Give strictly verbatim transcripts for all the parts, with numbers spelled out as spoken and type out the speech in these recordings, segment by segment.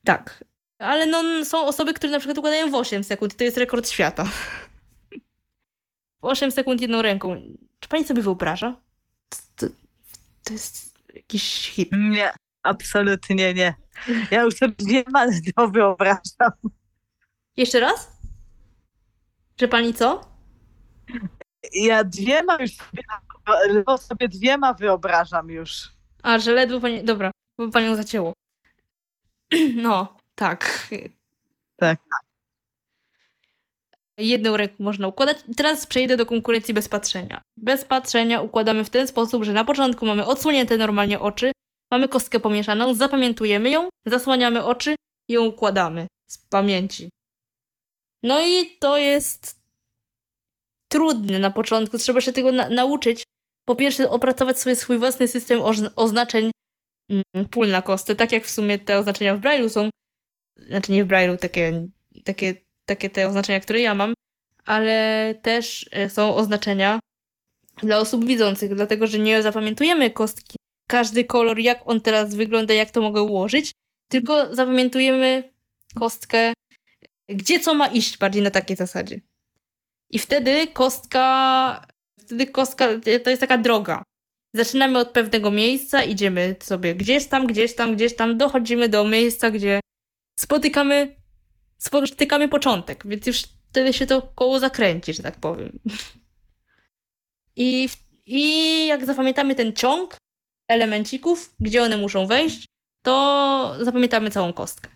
Tak. Ale no są osoby, które na przykład układają w osiem sekund. To jest rekord świata. W osiem sekund jedną ręką. Czy pani sobie wyobraża? To, to jest jakiś hit. Nie, absolutnie nie. Ja już sobie wiem, ale to wyobrażam. Jeszcze raz? Że pani co? Ja dwiema już sobie, ledwo sobie dwiema wyobrażam już. A, że ledwo pani... Dobra, bo panią zacięło. No, tak. Tak. Jedną ręką można układać. Teraz przejdę do konkurencji bez patrzenia. Bez patrzenia układamy w ten sposób, że na początku mamy odsłonięte normalnie oczy, mamy kostkę pomieszaną, zapamiętujemy ją, zasłaniamy oczy i ją układamy z pamięci. No i to jest trudne na początku, trzeba się tego na- nauczyć. Po pierwsze opracować sobie swój własny system oż- oznaczeń mm, pól na kostce, tak jak w sumie te oznaczenia w Braille'u są, znaczy nie w Braille'u, takie, takie, takie te oznaczenia, które ja mam, ale też e, są oznaczenia dla osób widzących, dlatego że nie zapamiętujemy kostki, każdy kolor, jak on teraz wygląda, jak to mogę ułożyć, tylko zapamiętujemy kostkę, gdzie co ma iść, bardziej na takiej zasadzie. I wtedy kostka, wtedy kostka to jest taka droga. Zaczynamy od pewnego miejsca, idziemy sobie gdzieś tam, gdzieś tam, gdzieś tam, dochodzimy do miejsca, gdzie spotykamy, spotykamy początek, więc już wtedy się to koło zakręci, że tak powiem. I, I jak zapamiętamy ten ciąg elemencików, gdzie one muszą wejść, to zapamiętamy całą kostkę.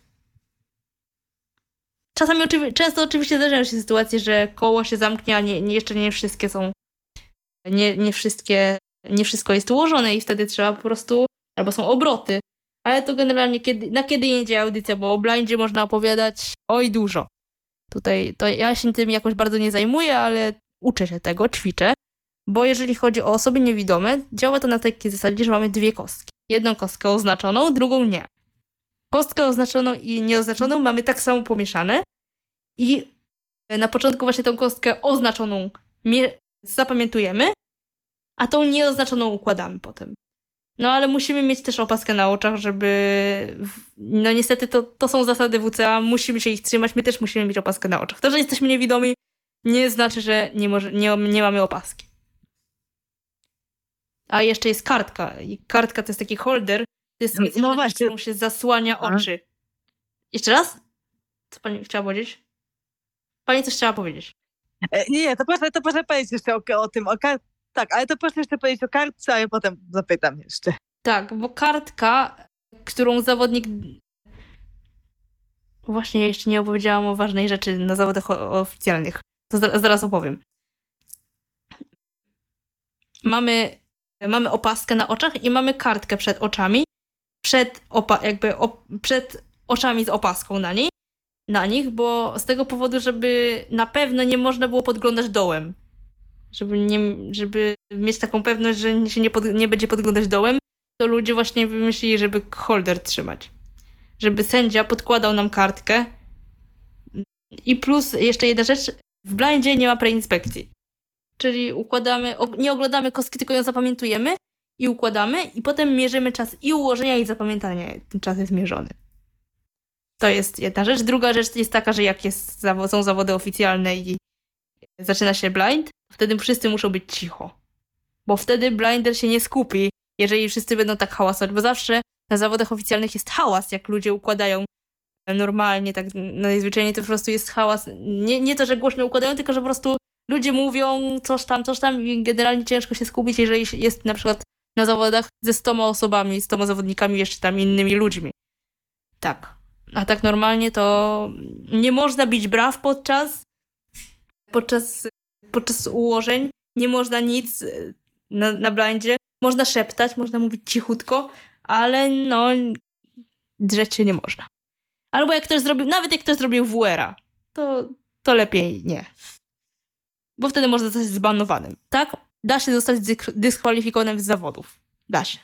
Czasami oczywi- często oczywiście zdarzają się sytuacje, że koło się zamknie, a nie, nie, jeszcze nie wszystkie są, nie, nie wszystkie, nie wszystko jest ułożone i wtedy trzeba po prostu, albo są obroty, ale to generalnie kiedy, na kiedy jedzie audycja, bo o blindzie można opowiadać oj dużo. Tutaj to ja się tym jakoś bardzo nie zajmuję, ale uczę się tego, ćwiczę, bo jeżeli chodzi o osoby niewidome, działa to na takiej zasadzie, że mamy dwie kostki. Jedną kostkę oznaczoną, drugą nie. Kostkę oznaczoną i nieoznaczoną mamy tak samo pomieszane i na początku właśnie tą kostkę oznaczoną mie- zapamiętujemy, a tą nieoznaczoną układamy potem. No ale musimy mieć też opaskę na oczach, żeby... No niestety to, to są zasady W C A, musimy się ich trzymać, my też musimy mieć opaskę na oczach. To, że jesteśmy niewidomi, nie znaczy, że nie, może, nie, nie mamy opaski. A jeszcze jest kartka. I kartka to jest taki holder, to jest No, no właśnie. którą się zasłania A? oczy. Jeszcze raz? Co pani chciała powiedzieć? Pani coś chciała powiedzieć. E, Nie, nie, to proszę, to proszę powiedzieć jeszcze o, o tym, o kar- tak, ale to proszę jeszcze powiedzieć o kartce, a ja potem zapytam jeszcze. Tak, bo kartka, którą zawodnik... Właśnie jeszcze nie opowiedziałam o ważnej rzeczy na zawodach o- oficjalnych. To za- zaraz opowiem. Mamy, mamy opaskę na oczach i mamy kartkę przed oczami. Przed, opa- jakby op- przed oczami z opaską na niej. Na nich, bo z tego powodu, żeby na pewno nie można było podglądać dołem. Żeby, nie, żeby mieć taką pewność, że się nie, pod, nie będzie podglądać dołem, to ludzie właśnie wymyślili, żeby holder trzymać. Żeby sędzia podkładał nam kartkę. I plus jeszcze jedna rzecz, w blindzie nie ma preinspekcji. Czyli układamy, nie oglądamy kostki, tylko ją zapamiętujemy i układamy i potem mierzymy czas i ułożenia i zapamiętania. Ten czas jest mierzony. To jest jedna rzecz. Druga rzecz jest taka, że jak jest, są zawody oficjalne i zaczyna się blind, wtedy wszyscy muszą być cicho. Bo wtedy blinder się nie skupi, jeżeli wszyscy będą tak hałasować, bo zawsze na zawodach oficjalnych jest hałas, jak ludzie układają normalnie, tak najzwyczajniej to po prostu jest hałas. Nie, nie to, że głośno układają, tylko że po prostu ludzie mówią coś tam, coś tam i generalnie ciężko się skupić, jeżeli jest na przykład na zawodach ze stoma osobami, stoma zawodnikami, jeszcze tam innymi ludźmi. Tak. A tak normalnie to nie można bić braw podczas podczas, podczas ułożeń. Nie można nic na, na blindzie. Można szeptać, można mówić cichutko, ale no drzeć się nie można. Albo jak ktoś zrobił, nawet jak ktoś zrobił W R a, to, to lepiej nie. Bo wtedy można zostać zbanowanym. Tak? Da się zostać dyskwalifikowanym z zawodów. Da się.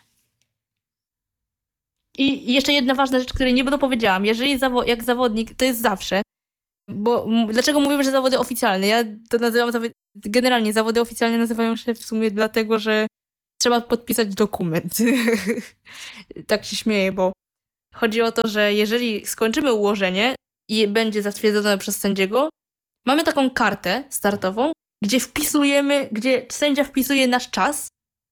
I jeszcze jedna ważna rzecz, której nie dopowiedziałam. Jeżeli zawo- jak zawodnik, to jest zawsze, bo m- dlaczego mówimy, że zawody oficjalne? Ja to nazywam, zawo- generalnie zawody oficjalne nazywają się w sumie dlatego, że trzeba podpisać dokument. Tak się śmieję, bo chodzi o to, że jeżeli skończymy ułożenie i będzie zatwierdzone przez sędziego, mamy taką kartę startową, gdzie wpisujemy, gdzie sędzia wpisuje nasz czas,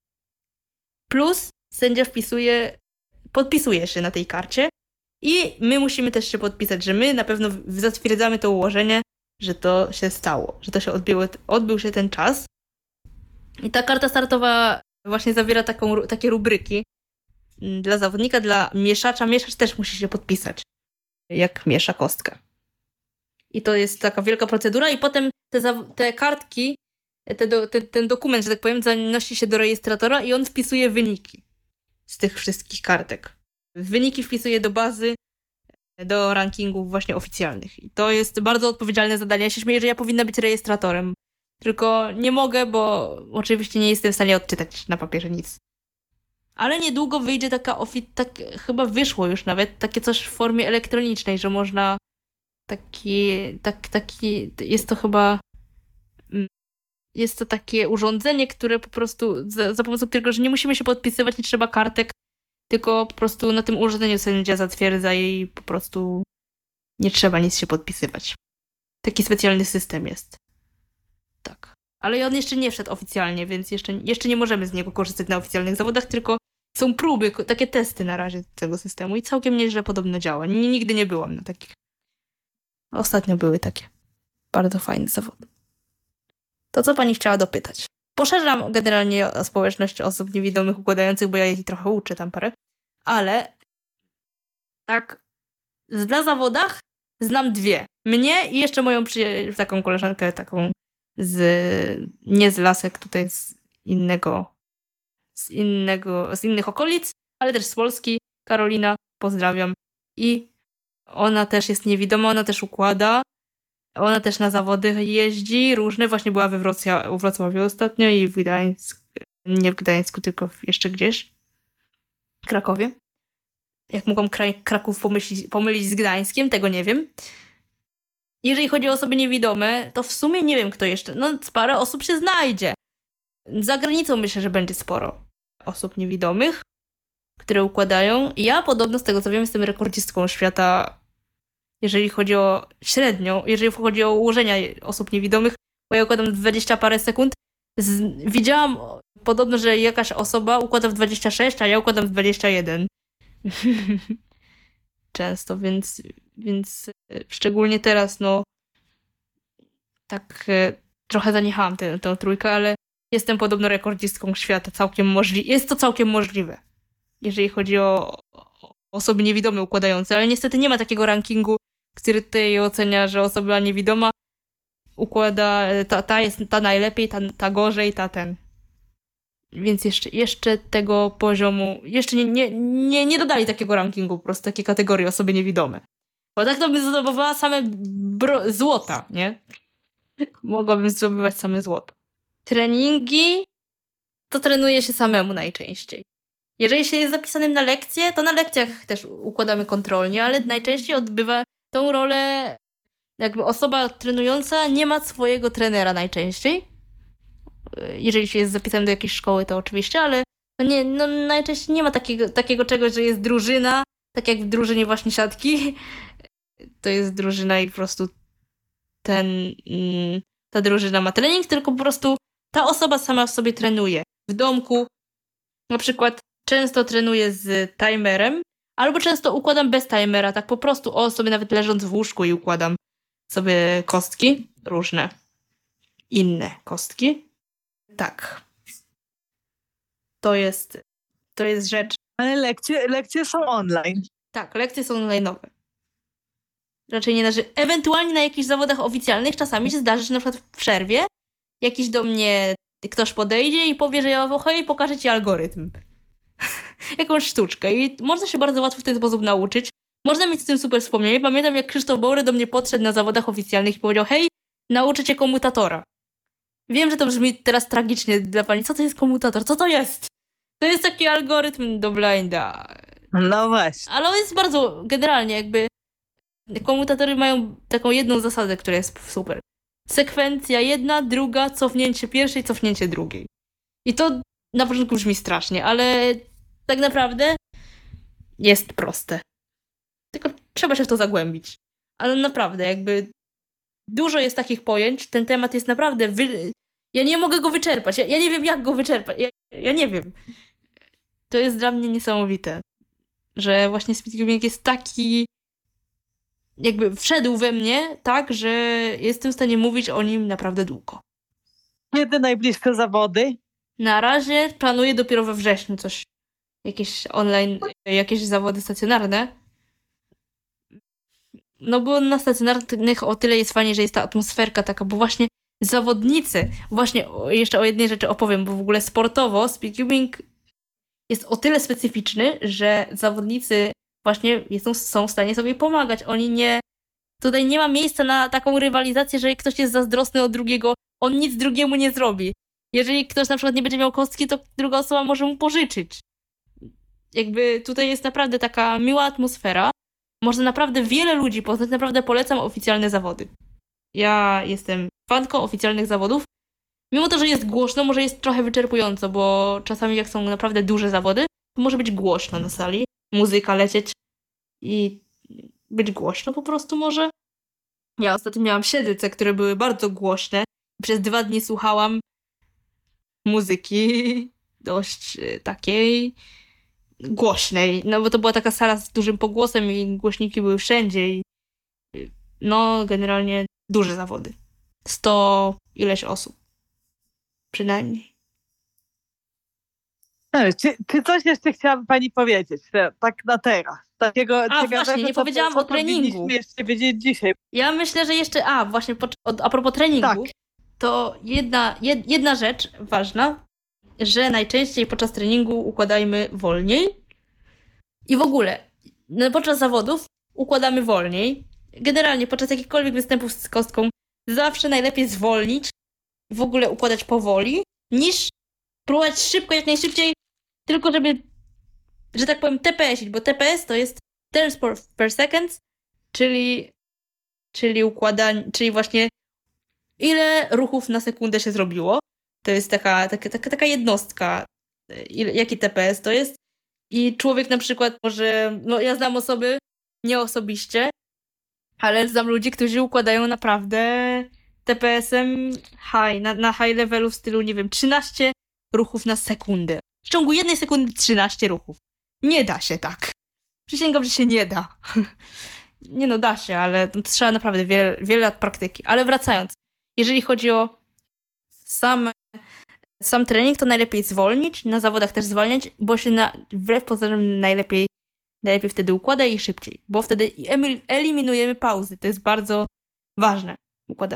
plus sędzia wpisuje, podpisuje się na tej karcie i my musimy też się podpisać, że my na pewno zatwierdzamy to ułożenie, że to się stało, że to się odbyło, odbył się ten czas. I ta karta startowa właśnie zawiera taką, takie rubryki dla zawodnika, dla mieszacza. Mieszacz też musi się podpisać, jak miesza kostkę. I to jest taka wielka procedura i potem te, te kartki, te do, te, ten dokument, że tak powiem, zanosi się do rejestratora i on wpisuje wyniki z tych wszystkich kartek. Wyniki wpisuje do bazy, do rankingów właśnie oficjalnych. I to jest bardzo odpowiedzialne zadanie. Ja się śmieję, że ja powinna być rejestratorem. Tylko nie mogę, bo oczywiście nie jestem w stanie odczytać na papierze nic. Ale niedługo wyjdzie taka ofi- tak, chyba wyszło już nawet takie coś w formie elektronicznej, że można taki, tak, taki, jest to chyba, jest to takie urządzenie, które po prostu, za, za pomocą którego, że nie musimy się podpisywać, nie trzeba kartek, tylko po prostu na tym urządzeniu sędzia zatwierdza i po prostu nie trzeba nic się podpisywać. Taki specjalny system jest. Tak. Ale on jeszcze nie wszedł oficjalnie, więc jeszcze, jeszcze nie możemy z niego korzystać na oficjalnych zawodach, tylko są próby, takie testy na razie tego systemu i całkiem nieźle podobno działa. Nigdy nie byłam na takich. Ostatnio były takie bardzo fajne zawody. To co pani chciała dopytać? Poszerzam generalnie o społeczność osób niewidomych układających, bo ja jej trochę uczę tam parę, ale tak na zawodach znam dwie. Mnie i jeszcze moją przyja- taką koleżankę, taką z, nie z Lasek, tutaj z innego, z innego, z innych okolic, ale też z Polski. Karolina, pozdrawiam. I ona też jest niewidoma, ona też układa. Ona też na zawody jeździ, różne. Właśnie była we Wrocław- w Wrocławiu ostatnio i w Gdańsku, nie w Gdańsku, tylko jeszcze gdzieś. W Krakowie. Jak mogłam Kra- Kraków pomyślić, pomylić z Gdańskiem, tego nie wiem. Jeżeli chodzi o osoby niewidome, to w sumie nie wiem kto jeszcze. No parę osób się znajdzie. Za granicą myślę, że będzie sporo osób niewidomych, które układają. Ja podobno z tego co wiem jestem rekordzistką świata, jeżeli chodzi o średnią, jeżeli chodzi o ułożenia osób niewidomych, bo ja układam dwadzieścia parę sekund. Z, widziałam podobno, że jakaś osoba układa w dwadzieścia sześć, a ja układam w dwadzieścia jeden. Często, więc, więc szczególnie teraz, no tak e, trochę zaniechałam tę, tę trójkę, ale jestem podobno rekordzistką świata. Całkiem możli- jest to całkiem możliwe, jeżeli chodzi o, o osoby niewidome układające, ale niestety nie ma takiego rankingu, który tutaj ocenia, że osoba niewidoma układa, ta, ta jest ta najlepiej, ta, ta gorzej, ta ten. Więc jeszcze, jeszcze tego poziomu, jeszcze nie, nie, nie, nie dodali takiego rankingu, po prostu takiej kategorii osoby niewidome. Bo tak to bym zdobywała same bro- złota, nie? Mogłabym zdobywać same złota. Treningi to trenuje się samemu najczęściej. Jeżeli się jest zapisanym na lekcje, to na lekcjach też układamy kontrolnie, ale najczęściej odbywa tą rolę jakby osoba trenująca nie ma swojego trenera najczęściej. Jeżeli się jest zapisanym do jakiejś szkoły, to oczywiście, ale no nie, no najczęściej nie ma takiego, takiego czegoś, że jest drużyna, tak jak w drużynie właśnie siatki. To jest drużyna i po prostu ten, ta drużyna ma trening, tylko po prostu ta osoba sama w sobie trenuje. W domku na przykład często trenuję z timerem, albo często układam bez timera, tak po prostu o sobie nawet leżąc w łóżku i układam sobie kostki, różne inne kostki. Tak. To jest, to jest rzecz. Ale lekcje, lekcje są online. Tak, lekcje są online'owe. Raczej nie na ży- Ewentualnie na jakichś zawodach oficjalnych czasami się zdarzy, że na przykład w przerwie jakiś do mnie ktoś podejdzie i powie, że ja hej, pokażę ci algorytm. Jakąś sztuczkę. I można się bardzo łatwo w ten sposób nauczyć. Można mieć z tym super wspomnienie. Pamiętam, jak Krzysztof Bory do mnie podszedł na zawodach oficjalnych i powiedział, hej, nauczę cię komutatora. Wiem, że to brzmi teraz tragicznie dla pani. Co to jest komutator? Co to jest? To jest taki algorytm do blinda. No właśnie. Ale on jest bardzo, generalnie jakby komutatory mają taką jedną zasadę, która jest super. Sekwencja jedna, druga, cofnięcie pierwszej, cofnięcie drugiej. I to na początku brzmi strasznie, ale tak naprawdę jest proste. trzeba się w to zagłębić. Ale naprawdę, jakby dużo jest takich pojęć, ten temat jest naprawdę... Wy... Ja nie mogę go wyczerpać, ja, ja nie wiem, jak go wyczerpać, ja, ja nie wiem. To jest dla mnie niesamowite, że właśnie speedcubing jest taki... jakby wszedł we mnie tak, że jestem w stanie mówić o nim naprawdę długo. Kiedy najbliższe zawody? Na razie planuję dopiero we wrześniu coś, jakieś online, jakieś zawody stacjonarne. No bo na stacjonarnych o tyle jest fajnie, że jest ta atmosferka taka, bo właśnie zawodnicy, właśnie jeszcze o jednej rzeczy opowiem, bo w ogóle sportowo speedcubing jest o tyle specyficzny, że zawodnicy właśnie są, są w stanie sobie pomagać. Oni nie... Tutaj nie ma miejsca na taką rywalizację, że ktoś jest zazdrosny od drugiego, on nic drugiemu nie zrobi. Jeżeli ktoś na przykład nie będzie miał kostki, to druga osoba może mu pożyczyć. Jakby tutaj jest naprawdę taka miła atmosfera. Można naprawdę wiele ludzi poznać, naprawdę polecam oficjalne zawody. Ja jestem fanką oficjalnych zawodów. Mimo to, że jest głośno, może jest trochę wyczerpująco, bo czasami jak są naprawdę duże zawody, to może być głośno na sali. Muzyka lecieć i być głośno po prostu może. Ja ostatnio miałam siedlce, które były bardzo głośne. Przez dwa dni słuchałam muzyki dość takiej głośnej, no bo to była taka sala z dużym pogłosem i głośniki były wszędzie i no generalnie duże zawody. Sto ileś osób. Przynajmniej. No, czy, czy coś jeszcze chciałaby pani powiedzieć? Tak na teraz. Takiego A ciekawego, właśnie, nie co, powiedziałam co o treningu. powinniśmy jeszcze wiedzieć dzisiaj. Ja myślę, że jeszcze, a właśnie po, a propos treningu, Tak. to jedna, jed, jedna rzecz ważna, że najczęściej podczas treningu układajmy wolniej i w ogóle no, podczas zawodów układamy wolniej. Generalnie podczas jakichkolwiek występów z kostką zawsze najlepiej zwolnić, w ogóle układać powoli, niż próbować szybko, jak najszybciej, tylko żeby, że tak powiem, T P S ić, bo T P S to jest turns per, per second, czyli, czyli układanie, czyli właśnie ile ruchów na sekundę się zrobiło. To jest taka, taka, taka, taka jednostka, ile, jaki T P S to jest. I człowiek na przykład może, no ja znam osoby, nie osobiście, ale znam ludzi, którzy układają naprawdę T P S-em high, na, na high levelu w stylu, nie wiem, trzynaście ruchów na sekundę. W ciągu jednej sekundy trzynaście ruchów. Nie da się tak. Przysięgam, że się nie da. Nie no, da się, ale to trzeba naprawdę wiele, wiele lat praktyki. Ale wracając, jeżeli chodzi o sam, sam trening, to najlepiej zwolnić, na zawodach też zwalniać, bo się na, wbrew pozorom najlepiej, najlepiej wtedy układa i szybciej, bo wtedy eliminujemy pauzy. To jest bardzo ważne, układanie.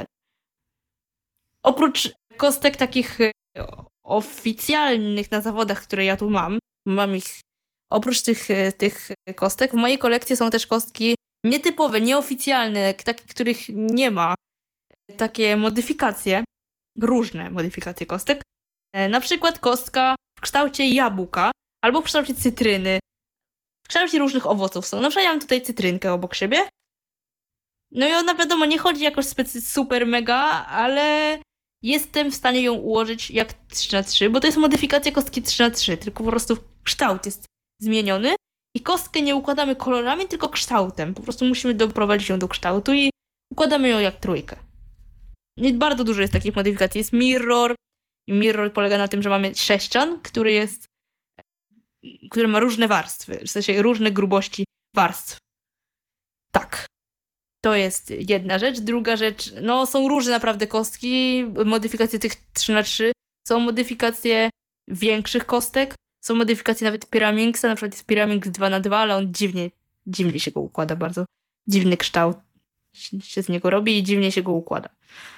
Oprócz kostek takich oficjalnych na zawodach, które ja tu mam, mam ich, oprócz tych, tych kostek, w mojej kolekcji są też kostki nietypowe, nieoficjalne, takie, których nie ma. Takie modyfikacje, różne modyfikacje kostek. Na przykład kostka w kształcie jabłka albo w kształcie cytryny. W kształcie różnych owoców są. Na przykład ja mam tutaj cytrynkę obok siebie. No i ona wiadomo, nie chodzi jakoś specy super mega, ale jestem w stanie ją ułożyć jak trzy na trzy, bo to jest modyfikacja kostki trzy na trzy, tylko po prostu kształt jest zmieniony i kostkę nie układamy kolorami, tylko kształtem. Po prostu musimy doprowadzić ją do kształtu i układamy ją jak trójkę. I bardzo dużo jest takich modyfikacji. Jest mirror. I mirror polega na tym, że mamy sześcian, który jest, który ma różne warstwy, w sensie różne grubości warstw. Tak. To jest jedna rzecz. Druga rzecz, no są różne naprawdę kostki, modyfikacje tych trzy na trzy, są modyfikacje większych kostek, są modyfikacje nawet Pyraminxa, na przykład jest Pyraminx dwa na dwa, ale on dziwnie, dziwnie się go układa, bardzo dziwny kształt się z niego robi i dziwnie się go układa.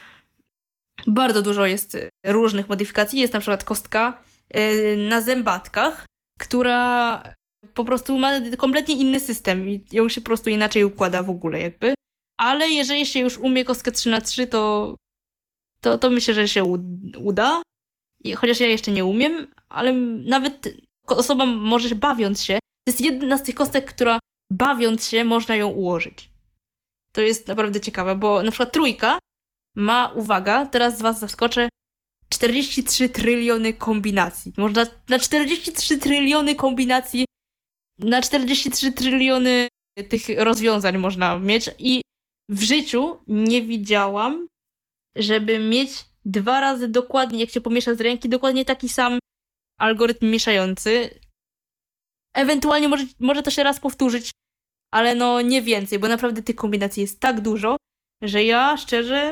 Bardzo dużo jest różnych modyfikacji. Jest na przykład kostka na zębatkach, która po prostu ma kompletnie inny system i ją się po prostu inaczej układa w ogóle jakby. Ale jeżeli się już umie kostkę trzy na trzy, to, to, to myślę, że się uda. I chociaż ja jeszcze nie umiem, ale nawet osoba może bawiąc się, to jest jedna z tych kostek, która bawiąc się można ją ułożyć. To jest naprawdę ciekawe, bo na przykład trójka ma, uwaga, teraz z was zaskoczę, czterdzieści trzy tryliony kombinacji. Można na czterdzieści trzy tryliony kombinacji, na czterdzieści trzy tryliony tych rozwiązań można mieć i w życiu nie widziałam, żeby mieć dwa razy dokładnie, jak się pomiesza z ręki, dokładnie taki sam algorytm mieszający. Ewentualnie może, może to się raz powtórzyć, ale no nie więcej, bo naprawdę tych kombinacji jest tak dużo, że ja szczerze...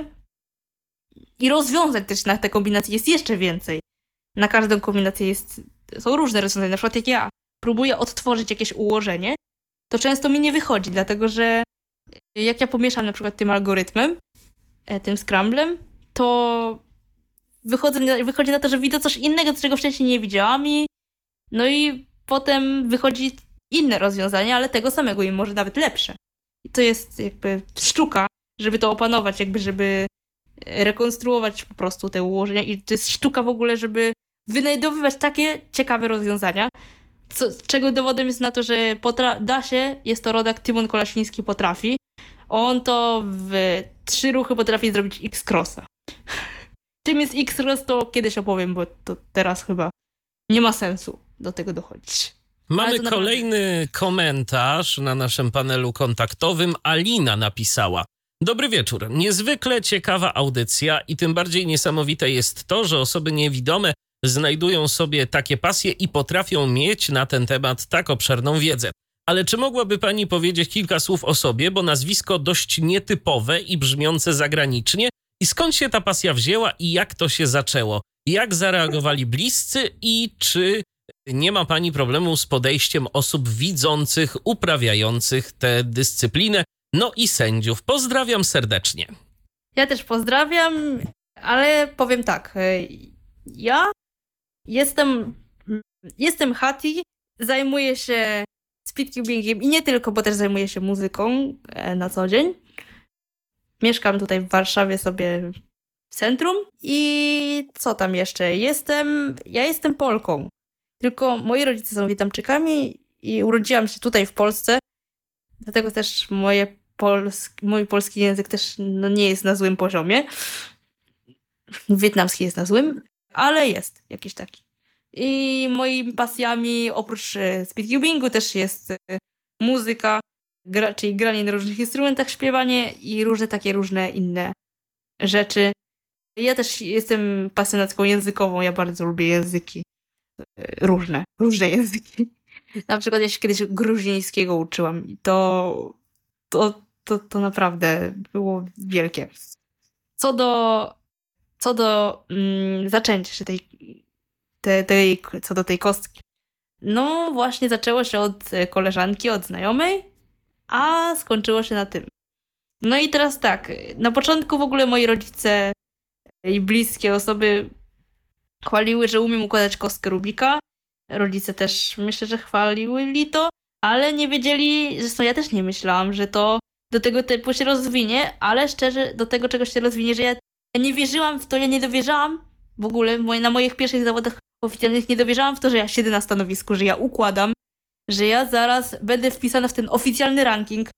I rozwiązań też na te kombinacje jest jeszcze więcej. Na każdą kombinację jest, są różne rozwiązania. Na przykład jak ja próbuję odtworzyć jakieś ułożenie, to często mi nie wychodzi, dlatego że jak ja pomieszam na przykład tym algorytmem, tym scramblem, to wychodzę, wychodzi na to, że widzę coś innego, czego wcześniej nie widziałam i no i potem wychodzi inne rozwiązanie, ale tego samego i może nawet lepsze. I to jest jakby sztuka, żeby to opanować, jakby żeby rekonstruować po prostu te ułożenia i to jest sztuka w ogóle, żeby wynajdowywać takie ciekawe rozwiązania, co, czego dowodem jest na to, że potra- da się, jest to rodak Tymon Kolasiński potrafi. On to w trzy ruchy potrafi zrobić X-Crossa. Czym jest X-Cross, to kiedyś opowiem, bo to teraz chyba nie ma sensu do tego dochodzić. Mamy kolejny naprawdę... komentarz na naszym panelu kontaktowym. Alina napisała: dobry wieczór. Niezwykle ciekawa audycja i tym bardziej niesamowite jest to, że osoby niewidome znajdują sobie takie pasje i potrafią mieć na ten temat tak obszerną wiedzę. Ale czy mogłaby pani powiedzieć kilka słów o sobie, bo nazwisko dość nietypowe i brzmiące zagranicznie? I skąd się ta pasja wzięła i jak to się zaczęło? Jak zareagowali bliscy i czy nie ma pani problemu z podejściem osób widzących, uprawiających tę dyscyplinę? No i sędziów. Pozdrawiam serdecznie. Ja też pozdrawiam, ale powiem tak. Ja jestem, jestem Hati, zajmuję się speedcubingiem i nie tylko, bo też zajmuję się muzyką na co dzień. Mieszkam tutaj w Warszawie sobie w centrum i co tam jeszcze? Jestem, ja jestem Polką, tylko moi rodzice są Wietnamczykami i urodziłam się tutaj w Polsce, dlatego też moje polski, mój polski język też no, nie jest na złym poziomie. Wietnamski jest na złym, ale jest jakiś taki. I moimi pasjami oprócz speedcubingu też jest muzyka, gra, czyli granie na różnych instrumentach, śpiewanie i różne takie różne inne rzeczy. Ja też jestem pasjonatką językową, ja bardzo lubię języki. Różne, różne języki. Na przykład ja się kiedyś gruzińskiego uczyłam i to, to, to, to naprawdę było wielkie. Co do, co do mm, zaczęcia się tej, tej, tej, co do tej kostki. No właśnie zaczęło się od koleżanki, od znajomej, a skończyło się na tym. No i teraz tak, na początku w ogóle moi rodzice i bliskie osoby chwaliły, że umiem układać kostkę Rubika. Rodzice też myślę, że chwalili to, ale nie wiedzieli, zresztą ja też nie myślałam, że to do tego typu się rozwinie, ale szczerze do tego czegoś się rozwinie, że ja nie wierzyłam w to, ja nie dowierzałam w ogóle na moich pierwszych zawodach oficjalnych, nie dowierzałam w to, że ja siedzę na stanowisku, że ja układam, że ja zaraz będę wpisana w ten oficjalny ranking,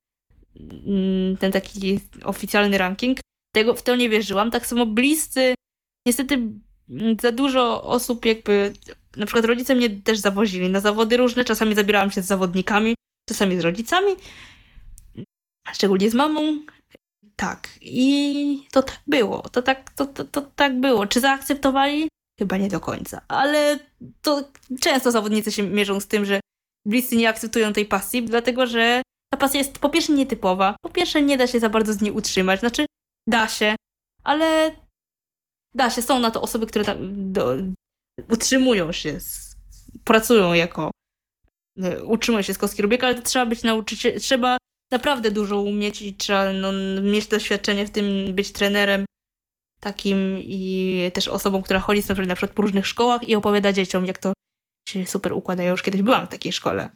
ten taki oficjalny ranking. Tego, w to nie wierzyłam. Tak samo bliscy, niestety za dużo osób jakby, na przykład rodzice mnie też zawozili na zawody różne, czasami zabierałam się z zawodnikami, czasami z rodzicami, szczególnie z mamą. Tak. I to tak było. To tak, to, to, to tak było. Czy zaakceptowali? Chyba nie do końca. Ale to często zawodnicy się mierzą z tym, że bliscy nie akceptują tej pasji, dlatego że ta pasja jest po pierwsze nietypowa, po pierwsze nie da się za bardzo z niej utrzymać. Znaczy, da się, ale da się. Są na to osoby, które tam do, utrzymują się, z, pracują jako, utrzymują się z kostki Rubika, ale to trzeba być nauczycielem, trzeba naprawdę dużo umieć i trzeba no, mieć doświadczenie w tym, być trenerem takim i też osobą, która chodzi sobie na przykład po różnych szkołach i opowiada dzieciom, jak to się super układa. Ja już kiedyś byłam w takiej szkole.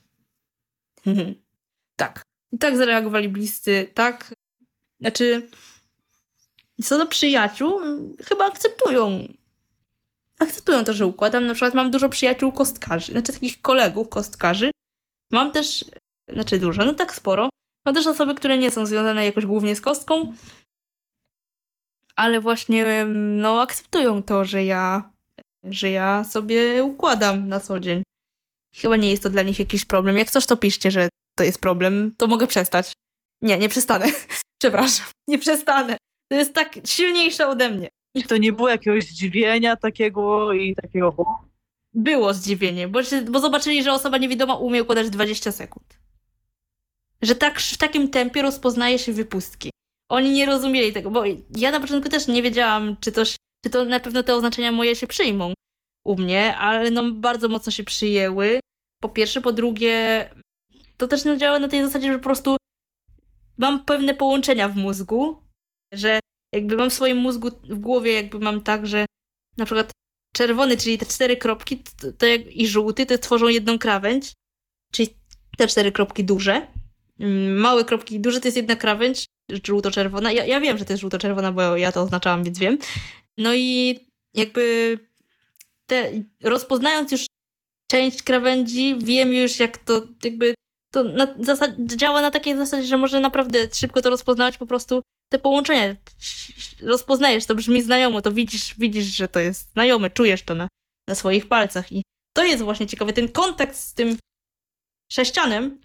Tak. I tak zareagowali bliscy, tak. Znaczy, co do przyjaciół, chyba akceptują. Akceptują to, że układam. Na przykład mam dużo przyjaciół kostkarzy, znaczy takich kolegów kostkarzy. Mam też, znaczy dużo, no tak sporo. Mam też osoby, które nie są związane jakoś głównie z kostką, ale właśnie no akceptują to, że ja, że ja sobie układam na co dzień. Chyba nie jest to dla nich jakiś problem. Jak coś, to piszcie, że to jest problem, to mogę przestać. Nie, nie przestanę. Przepraszam, nie przestanę. To jest tak silniejsze ode mnie. Czy to nie było jakiegoś zdziwienia takiego i takiego... Było zdziwienie, bo, bo zobaczyli, że osoba niewidoma umie układać dwadzieścia sekund. Że tak w takim tempie rozpoznaje się wypustki. Oni nie rozumieli tego, bo ja na początku też nie wiedziałam, czy to, czy to na pewno te oznaczenia moje się przyjmą u mnie, ale no bardzo mocno się przyjęły. Po pierwsze, po drugie, to też nie działa na tej zasadzie, że po prostu mam pewne połączenia w mózgu, że jakby mam w swoim mózgu, w głowie jakby mam tak, że na przykład czerwony, czyli te cztery kropki to, to jak, i żółty, to tworzą jedną krawędź, czyli te cztery kropki duże. Małe kropki duże to jest jedna krawędź, żółto-czerwona. Ja, ja wiem, że to jest żółto-czerwona, bo ja to oznaczałam, więc wiem. No i jakby te, rozpoznając już część krawędzi, wiem już jak to jakby to na zasad, działa na takiej zasadzie, że może naprawdę szybko to rozpoznawać po prostu te połączenia. Rozpoznajesz, to brzmi znajomo, to widzisz, widzisz, że to jest znajome, czujesz to na, na swoich palcach i to jest właśnie ciekawe, ten kontakt z tym sześcianem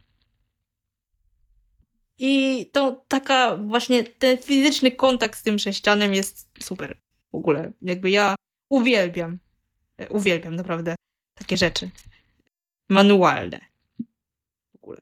i to taka właśnie ten fizyczny kontakt z tym sześcianem jest super w ogóle. Jakby ja uwielbiam, uwielbiam naprawdę takie rzeczy manualne. W ogóle.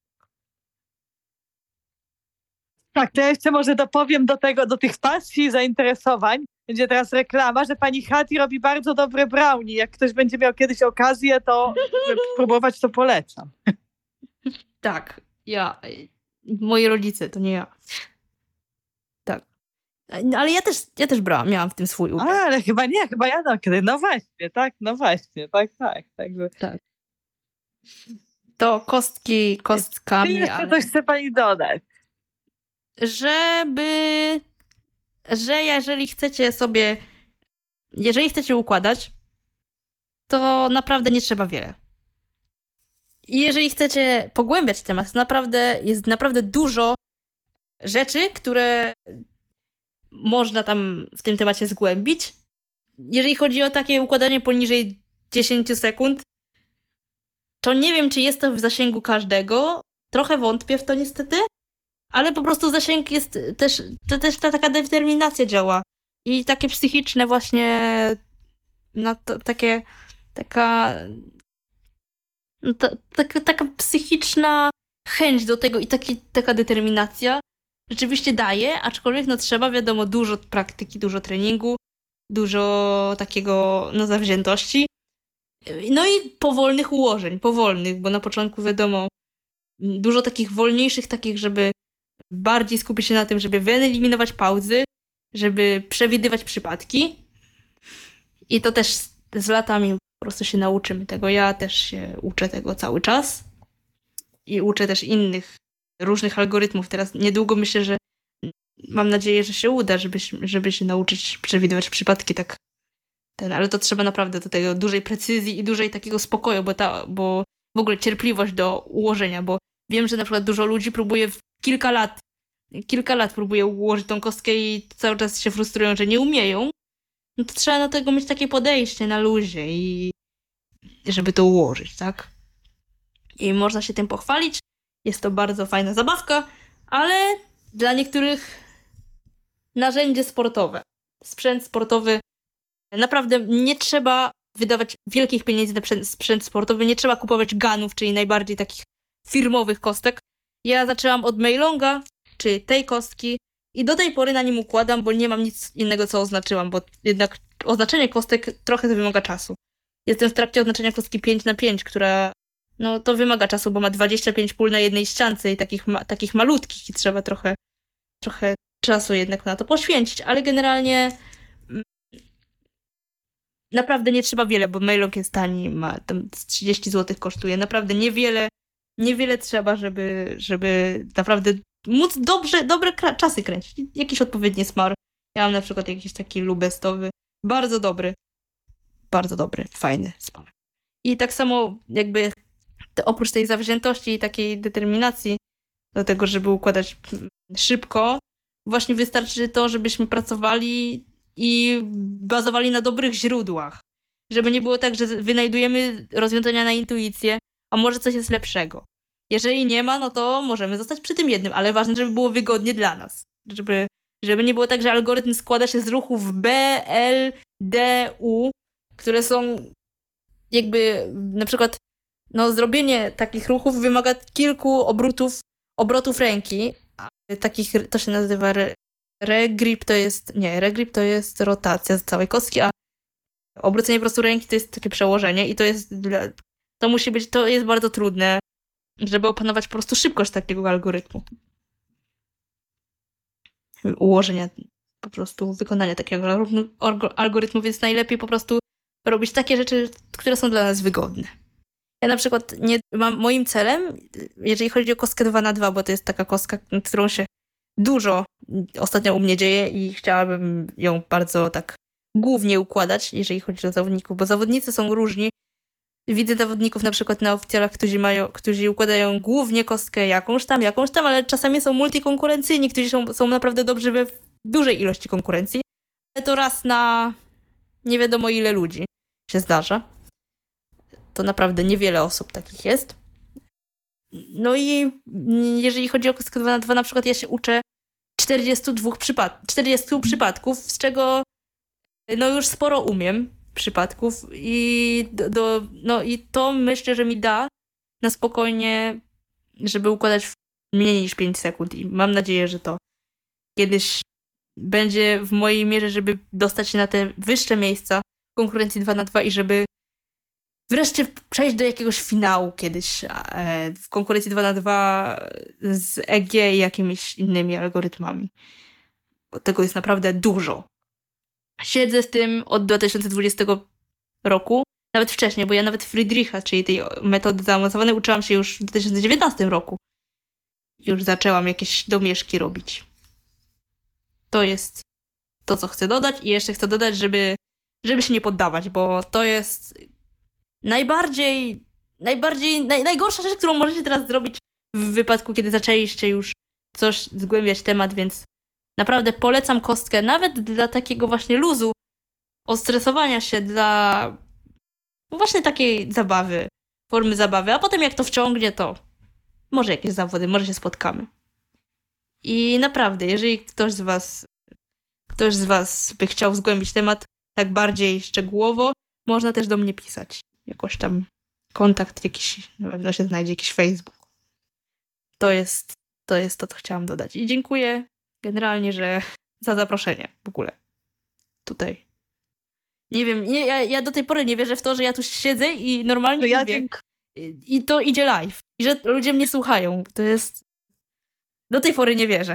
Tak, to ja jeszcze może dopowiem do tego, do tych pasji i zainteresowań. Będzie teraz reklama, że pani Hati robi bardzo dobre brownie. Jak ktoś będzie miał kiedyś okazję, to próbować, to polecam. Tak, ja. Moi rodzice, to nie ja. Tak. Ale ja też, ja też brałam, miałam w tym swój udział. A, ale chyba nie, chyba ja no, kiedy. No właśnie, tak, no właśnie, tak, tak. Także... tak. To kostki kostkami, I jeszcze ale... coś chce pani dodać. Żeby... Że jeżeli chcecie sobie... Jeżeli chcecie układać, to naprawdę nie trzeba wiele. I jeżeli chcecie pogłębiać temat, to naprawdę jest naprawdę dużo rzeczy, które można tam w tym temacie zgłębić. Jeżeli chodzi o takie układanie poniżej dziesięć sekund, to nie wiem, czy jest to w zasięgu każdego. Trochę wątpię w to niestety, ale po prostu zasięg jest też, to też ta taka determinacja działa. I takie psychiczne właśnie, no to, takie, taka... Ta, taka, taka psychiczna chęć do tego i taki, taka determinacja rzeczywiście daje, aczkolwiek no trzeba, wiadomo, dużo praktyki, dużo treningu, dużo takiego no zawziętości. No i powolnych ułożeń, powolnych, bo na początku wiadomo dużo takich wolniejszych, takich, żeby bardziej skupić się na tym, żeby wyeliminować pauzy, żeby przewidywać przypadki i to też z latami po prostu się nauczymy tego. Ja też się uczę tego cały czas i uczę też innych różnych algorytmów. Teraz niedługo myślę, że mam nadzieję, że się uda, żeby, żeby się nauczyć przewidywać przypadki tak. Ten, ale to trzeba naprawdę do tego dużej precyzji i dużej takiego spokoju, bo, ta, bo w ogóle cierpliwość do ułożenia, bo wiem, że na przykład dużo ludzi próbuje w kilka lat, kilka lat próbuje ułożyć tą kostkę i cały czas się frustrują, że nie umieją. No to trzeba do tego mieć takie podejście na luzie i żeby to ułożyć, tak? I można się tym pochwalić. Jest to bardzo fajna zabawka, ale dla niektórych narzędzie sportowe, sprzęt sportowy, naprawdę nie trzeba wydawać wielkich pieniędzy na sprzęt sportowy, nie trzeba kupować ganów, czyli najbardziej takich firmowych kostek. Ja zaczęłam od Meilonga, czyli tej kostki i do tej pory na nim układam, bo nie mam nic innego, co oznaczyłam, bo jednak oznaczenie kostek trochę to wymaga czasu. Jestem w trakcie oznaczenia kostki pięć na pięć, która no to wymaga czasu, bo ma dwadzieścia pięć pól na jednej ściance i takich, ma, takich malutkich i trzeba trochę, trochę czasu jednak na to poświęcić, ale generalnie naprawdę nie trzeba wiele, bo Meilong jest tani, ma tam trzydzieści złotych kosztuje, naprawdę niewiele, niewiele trzeba, żeby, żeby naprawdę móc dobrze, dobre kra- czasy kręcić. Jakiś odpowiedni smar. Ja mam na przykład jakiś taki lubestowy, bardzo dobry, bardzo dobry, fajny smar. I tak samo jakby to oprócz tej zawziętości i takiej determinacji do tego, żeby układać szybko, właśnie wystarczy to, żebyśmy pracowali i bazowali na dobrych źródłach. Żeby nie było tak, że wynajdujemy rozwiązania na intuicję, a może coś jest lepszego. Jeżeli nie ma, no to możemy zostać przy tym jednym, ale ważne, żeby było wygodnie dla nas. Żeby, żeby nie było tak, że algorytm składa się z ruchów B, L, D, U, które są jakby na przykład no zrobienie takich ruchów wymaga kilku obrotów, obrotów ręki. Takich, to się nazywa re, regrip, to jest, nie, regrip to jest rotacja z całej kostki, a obrócenie po prostu ręki to jest takie przełożenie i to jest, to musi być, to jest bardzo trudne, żeby opanować po prostu szybkość takiego algorytmu. Ułożenia, po prostu wykonania takiego algorytmu, więc najlepiej po prostu robić takie rzeczy, które są dla nas wygodne. Ja na przykład nie mam moim celem, jeżeli chodzi o kostkę dwa na dwa, bo to jest taka kostka, nad którą się dużo ostatnio u mnie dzieje i chciałabym ją bardzo tak głównie układać, jeżeli chodzi o zawodników, bo zawodnicy są różni. Widzę zawodników na przykład na oficjalach, którzy mają, którzy układają głównie kostkę jakąś tam, jakąś tam, ale czasami są multikonkurencyjni, którzy są, są naprawdę dobrzy we dużej ilości konkurencji. Ale to raz na nie wiadomo ile ludzi się zdarza. To naprawdę niewiele osób takich jest. No i jeżeli chodzi o kostkę dwa na dwa, na przykład ja się uczę czterdziestu dwóch przypad- czterdziestu przypadków, z czego no już sporo umiem przypadków i, do, do, no i to myślę, że mi da na spokojnie, żeby układać w mniej niż pięć sekund i mam nadzieję, że to kiedyś będzie w mojej mierze, żeby dostać się na te wyższe miejsca w konkurencji dwa na dwa i żeby wreszcie przejść do jakiegoś finału kiedyś w konkurencji dwa na dwa z E G i jakimiś innymi algorytmami. Bo tego jest naprawdę dużo. Siedzę z tym od dwa tysiące dwudziestego roku, nawet wcześniej, bo ja nawet Friedricha, czyli tej metody zaawansowanej, uczyłam się już w dwa tysiące dziewiętnastym roku. Już zaczęłam jakieś domieszki robić. To jest to, co chcę dodać i jeszcze chcę dodać, żeby, żeby się nie poddawać, bo to jest najbardziej, najbardziej, naj, najgorsza rzecz, którą możecie teraz zrobić w wypadku, kiedy zaczęliście już coś zgłębiać temat, więc naprawdę polecam kostkę, nawet dla takiego właśnie luzu, ostresowania się, dla właśnie takiej zabawy, formy zabawy, a potem jak to wciągnie, to może jakieś zawody, może się spotkamy. I naprawdę, jeżeli ktoś z was, ktoś z was by chciał zgłębić temat tak bardziej szczegółowo, można też do mnie pisać. Jakoś tam kontakt jakiś, na pewno się znajdzie jakiś Facebook. To jest, to jest to, co chciałam dodać. I dziękuję generalnie, że za zaproszenie w ogóle tutaj. Nie wiem, nie, ja, ja do tej pory nie wierzę w to, że ja tu siedzę i normalnie ja mówię dziękuję. i, i to idzie live. I że ludzie mnie słuchają. To jest... Do tej pory nie wierzę.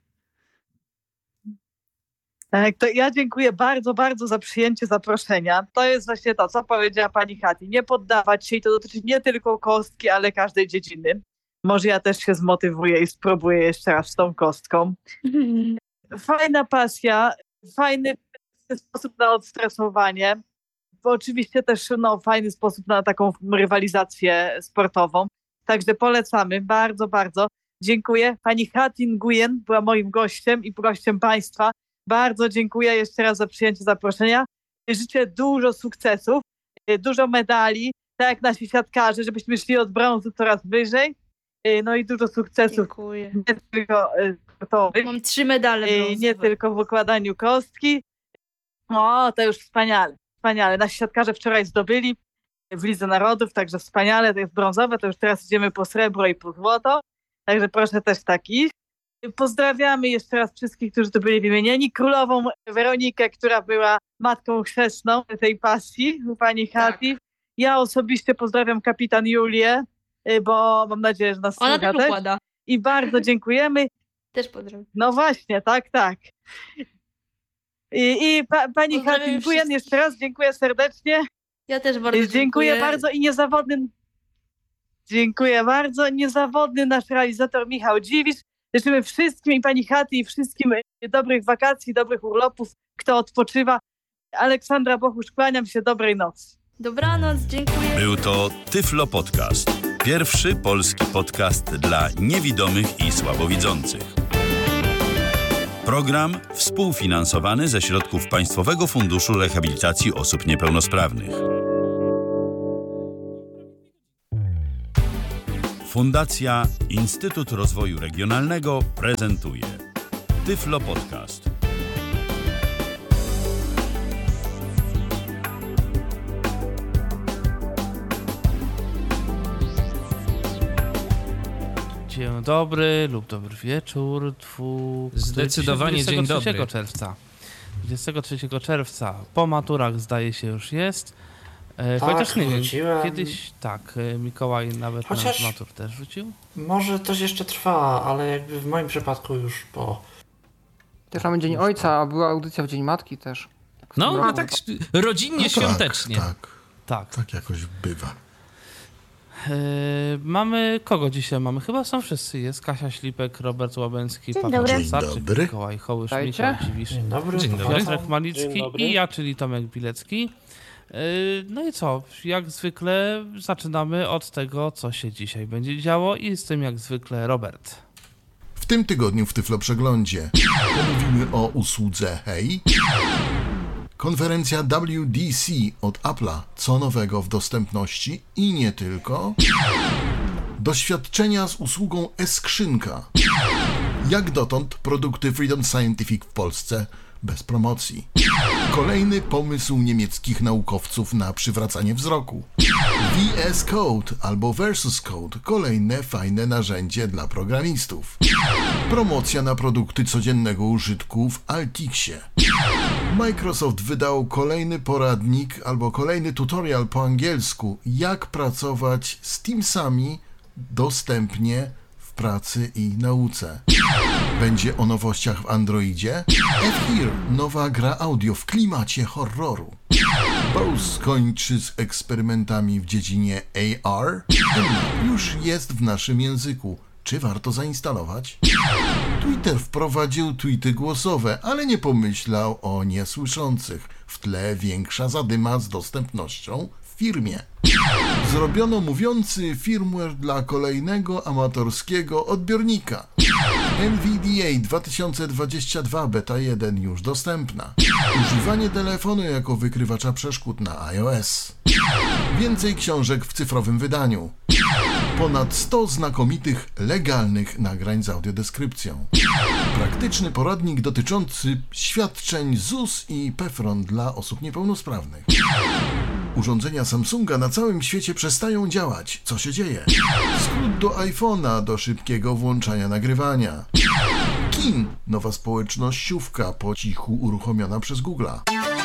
Tak, to ja dziękuję bardzo, bardzo za przyjęcie zaproszenia. To jest właśnie to, co powiedziała pani Hati. Nie poddawać się i to dotyczy nie tylko kostki, ale każdej dziedziny. Może ja też się zmotywuję i spróbuję jeszcze raz z tą kostką. Fajna pasja, fajny sposób na odstresowanie. Bo oczywiście też no, fajny sposób na taką rywalizację sportową. Także polecamy bardzo, bardzo. Dziękuję. Pani Hati Nguyen była moim gościem i gościem państwa. Bardzo dziękuję jeszcze raz za przyjęcie zaproszenia. Życzę dużo sukcesów, dużo medali, tak jak nasi siatkarze, żebyśmy szli od brązu coraz wyżej. No i dużo sukcesów. Dziękuję. Nie tylko sportowych, Mam trzy medale brązowe. nie tylko w układaniu kostki. O, to już wspaniale. Wspaniale. Nasi siatkarze wczoraj zdobyli w Lidze Narodów, także wspaniale. To jest brązowe, to już teraz idziemy po srebro i po złoto. Także proszę też tak iść. Pozdrawiamy jeszcze raz wszystkich, którzy tu byli wymienieni. Królową Weronikę, która była matką chrzestną tej pasji u pani Hati. Tak. Ja osobiście pozdrawiam kapitan Julię, bo mam nadzieję, że nas Ona słucha też też. układa. I bardzo dziękujemy. Też pozdrawiam. No właśnie, tak, tak. I, i pa, pani Hati Nguyen jeszcze raz dziękuję serdecznie. Ja też bardzo dziękuję. Dziękuję bardzo i niezawodny, dziękuję bardzo. Niezawodny nasz realizator Michał Dziwisz. Życzymy wszystkim i pani Hati i wszystkim dobrych wakacji, dobrych urlopów, kto odpoczywa. Aleksandra Bochusz, kłaniam się, dobrej nocy. Dobranoc, dziękuję. Był to Tyflo Podcast. Pierwszy polski podcast dla niewidomych i słabowidzących. Program współfinansowany ze środków Państwowego Funduszu Rehabilitacji Osób Niepełnosprawnych. Fundacja Instytut Rozwoju Regionalnego prezentuje Tyflo Podcast. Dzień dobry lub dobry wieczór. Dwu... Zdecydowanie dzień dobry. dwudziestego trzeciego czerwca. dwudziestego trzeciego czerwca po maturach zdaje się już jest. E, Tak, chociaż nie wiem, wróciłem. kiedyś tak, e, Mikołaj nawet Chociaż- na matur też rzucił. Może coś jeszcze trwa, ale jakby w moim przypadku już po... Też mamy Dzień Ojca, a była audycja w Dzień Matki też. Tak w tym No, roku. no tak rodzinnie, świątecznie. Tak, tak, Tak. tak jakoś bywa. E, mamy kogo dzisiaj mamy? Chyba są wszyscy. Jest Kasia Ślipek, Robert Łabęcki, Dzień Paweł dobry. Wystarczyk, Dzień dobry. Mikołaj Hołysz, Witajcie. Michał Dziwisz, Dzień dobry. Dzień dobry. Piotrek Dzień Malicki dobry. i ja, czyli Tomek Bilecki. Yy, No i co? Jak zwykle zaczynamy od tego, co się dzisiaj będzie działo i z tym jak zwykle Robert. W tym tygodniu w Tyflo Przeglądzie pomówimy o usłudze Hej, konferencja W D C od Apple'a, co nowego w dostępności i nie tylko, doświadczenia z usługą e-skrzynka, jak dotąd produkty Freedom Scientific w Polsce bez promocji, kolejny pomysł niemieckich naukowców na przywracanie wzroku, V S Code albo Versus Code, kolejne fajne narzędzie dla programistów, promocja na produkty codziennego użytku w Altixie. Microsoft wydał kolejny poradnik albo kolejny tutorial po angielsku, jak pracować z Teamsami dostępnie w pracy i nauce. Będzie o nowościach w Androidzie. F-Here, nowa gra audio w klimacie horroru. Bose skończy z eksperymentami w dziedzinie A R. Już jest w naszym języku. Czy warto zainstalować? Twitter wprowadził tweety głosowe, ale nie pomyślał o niesłyszących. W tle większa zadyma z dostępnością w firmie. Zrobiono mówiący firmware dla kolejnego amatorskiego odbiornika. N V D A dwa tysiące dwadzieścia dwa beta jeden już dostępna. Używanie telefonu jako wykrywacza przeszkód na iOS. Więcej książek w cyfrowym wydaniu. Ponad sto znakomitych, legalnych nagrań z audiodeskrypcją. Praktyczny poradnik dotyczący świadczeń Z U S i PEFRON dla osób niepełnosprawnych. Urządzenia Samsunga na całym świecie przestają działać. Co się dzieje? Skrót do iPhone'a do szybkiego włączania nagrywania. Kin, nowa społecznościówka po cichu uruchomiona przez Google'a.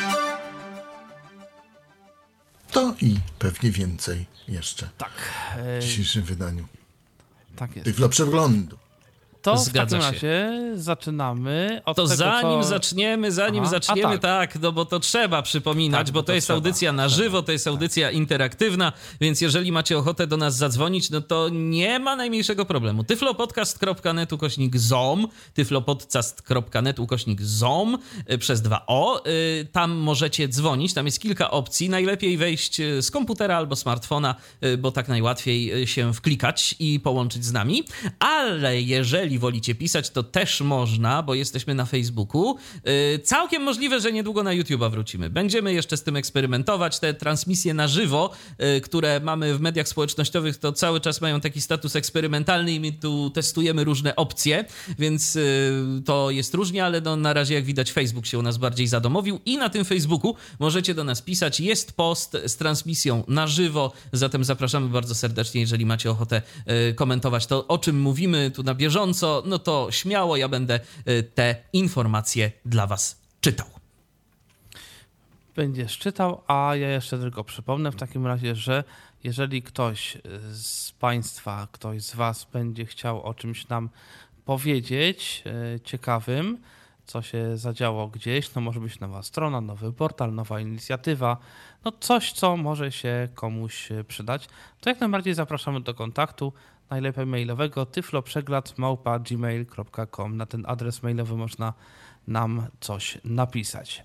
To i pewnie więcej jeszcze Tak, w dzisiejszym wydaniu tak jest. Tyflo Przeglądu. To w Zgadza takim się. razie zaczynamy od To tego, zanim co... zaczniemy, zanim Aha, zaczniemy, a tak. tak, no bo to trzeba przypominać, Tak, bo bo to to jest trzeba, audycja na trzeba, żywo, to jest audycja interaktywna, więc jeżeli macie ochotę do nas zadzwonić, no to nie ma najmniejszego problemu. tyflopodcast kropka net ukośnik zom, tyflopodcast kropka net ukośnik zom y, przez dwa o. Y, Tam możecie dzwonić, tam jest kilka opcji. Najlepiej wejść y, z komputera albo smartfona, y, bo tak najłatwiej y, się wklikać i połączyć z nami. Ale jeżeli wolicie pisać, to też można, bo jesteśmy na Facebooku. Yy, całkiem możliwe, że niedługo na YouTube'a wrócimy. Będziemy jeszcze z tym eksperymentować. Te transmisje na żywo, yy, które mamy w mediach społecznościowych, to cały czas mają taki status eksperymentalny i my tu testujemy różne opcje, więc yy, to jest różnie, ale no, na razie jak widać Facebook się u nas bardziej zadomowił i na tym Facebooku możecie do nas pisać. Jest post z transmisją na żywo, zatem zapraszamy bardzo serdecznie, jeżeli macie ochotę yy, komentować to, o czym mówimy tu na bieżąco, no to śmiało, ja będę y, te informacje dla was czytał. Będziesz czytał, a ja jeszcze tylko przypomnę w takim razie, że jeżeli ktoś z Państwa, ktoś z Was będzie chciał o czymś nam powiedzieć e, ciekawym, co się zadziało gdzieś, no może być nowa strona, nowy portal, nowa inicjatywa, no coś, co może się komuś przydać, to jak najbardziej zapraszamy do kontaktu, najlepiej mailowego tyfloprzegląd małpa gmail kropka com. Na ten adres mailowy można nam coś napisać.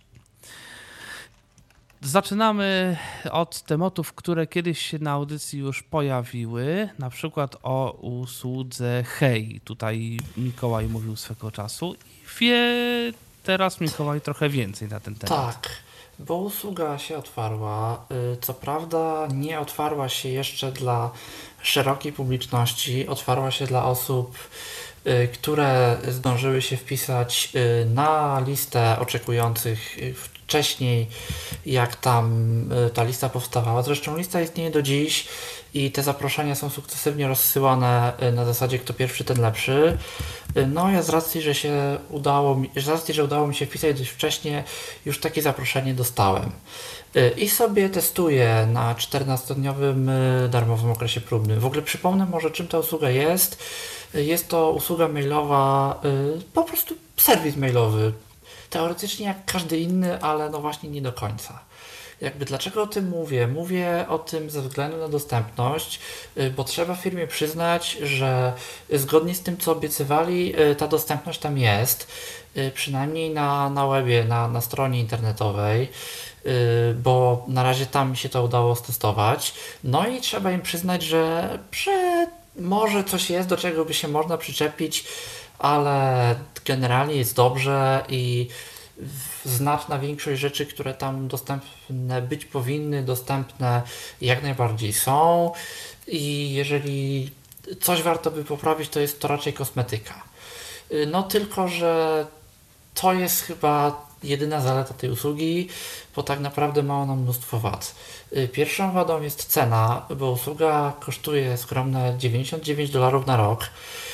Zaczynamy od tematów, które kiedyś się na audycji już pojawiły, na przykład o usłudze Hej. Tutaj Mikołaj mówił swego czasu i wie teraz Mikołaj trochę więcej na ten temat. Tak. Bo usługa się otwarła. Y, Co prawda nie otwarła się jeszcze dla szerokiej publiczności, otwarła się dla osób, y, które zdążyły się wpisać y, na listę oczekujących y, wcześniej, jak tam y, ta lista powstawała. Zresztą lista istnieje do dziś i te zaproszenia są sukcesywnie rozsyłane y, na zasadzie kto pierwszy, ten lepszy. Y, No ja z racji, że się udało mi, z racji, że udało mi się wpisać dość wcześnie, już takie zaproszenie dostałem. Y, I sobie testuję na czternastodniowym y, darmowym okresie próbnym. W ogóle przypomnę może, czym ta usługa jest. Y, Jest to usługa mailowa, y, po prostu serwis mailowy. Teoretycznie jak każdy inny, ale no właśnie nie do końca. Jakby dlaczego o tym mówię? Mówię o tym ze względu na dostępność, y, bo trzeba firmie przyznać, że zgodnie z tym, co obiecywali, y, ta dostępność tam jest, y, przynajmniej na, na webie, na, na stronie internetowej, y, bo na razie tam mi się to udało stestować. No i trzeba im przyznać, że, że może coś jest, do czego by się można przyczepić, ale generalnie jest dobrze i w- znaczna większość rzeczy, które tam dostępne być powinny, dostępne jak najbardziej są i jeżeli coś warto by poprawić, to jest to raczej kosmetyka. Y, No tylko, że to jest chyba jedyna zaleta tej usługi, bo tak naprawdę ma ona mnóstwo wad. Y, Pierwszą wadą jest cena, bo usługa kosztuje skromne dziewięćdziesiąt dziewięć dolarów na rok.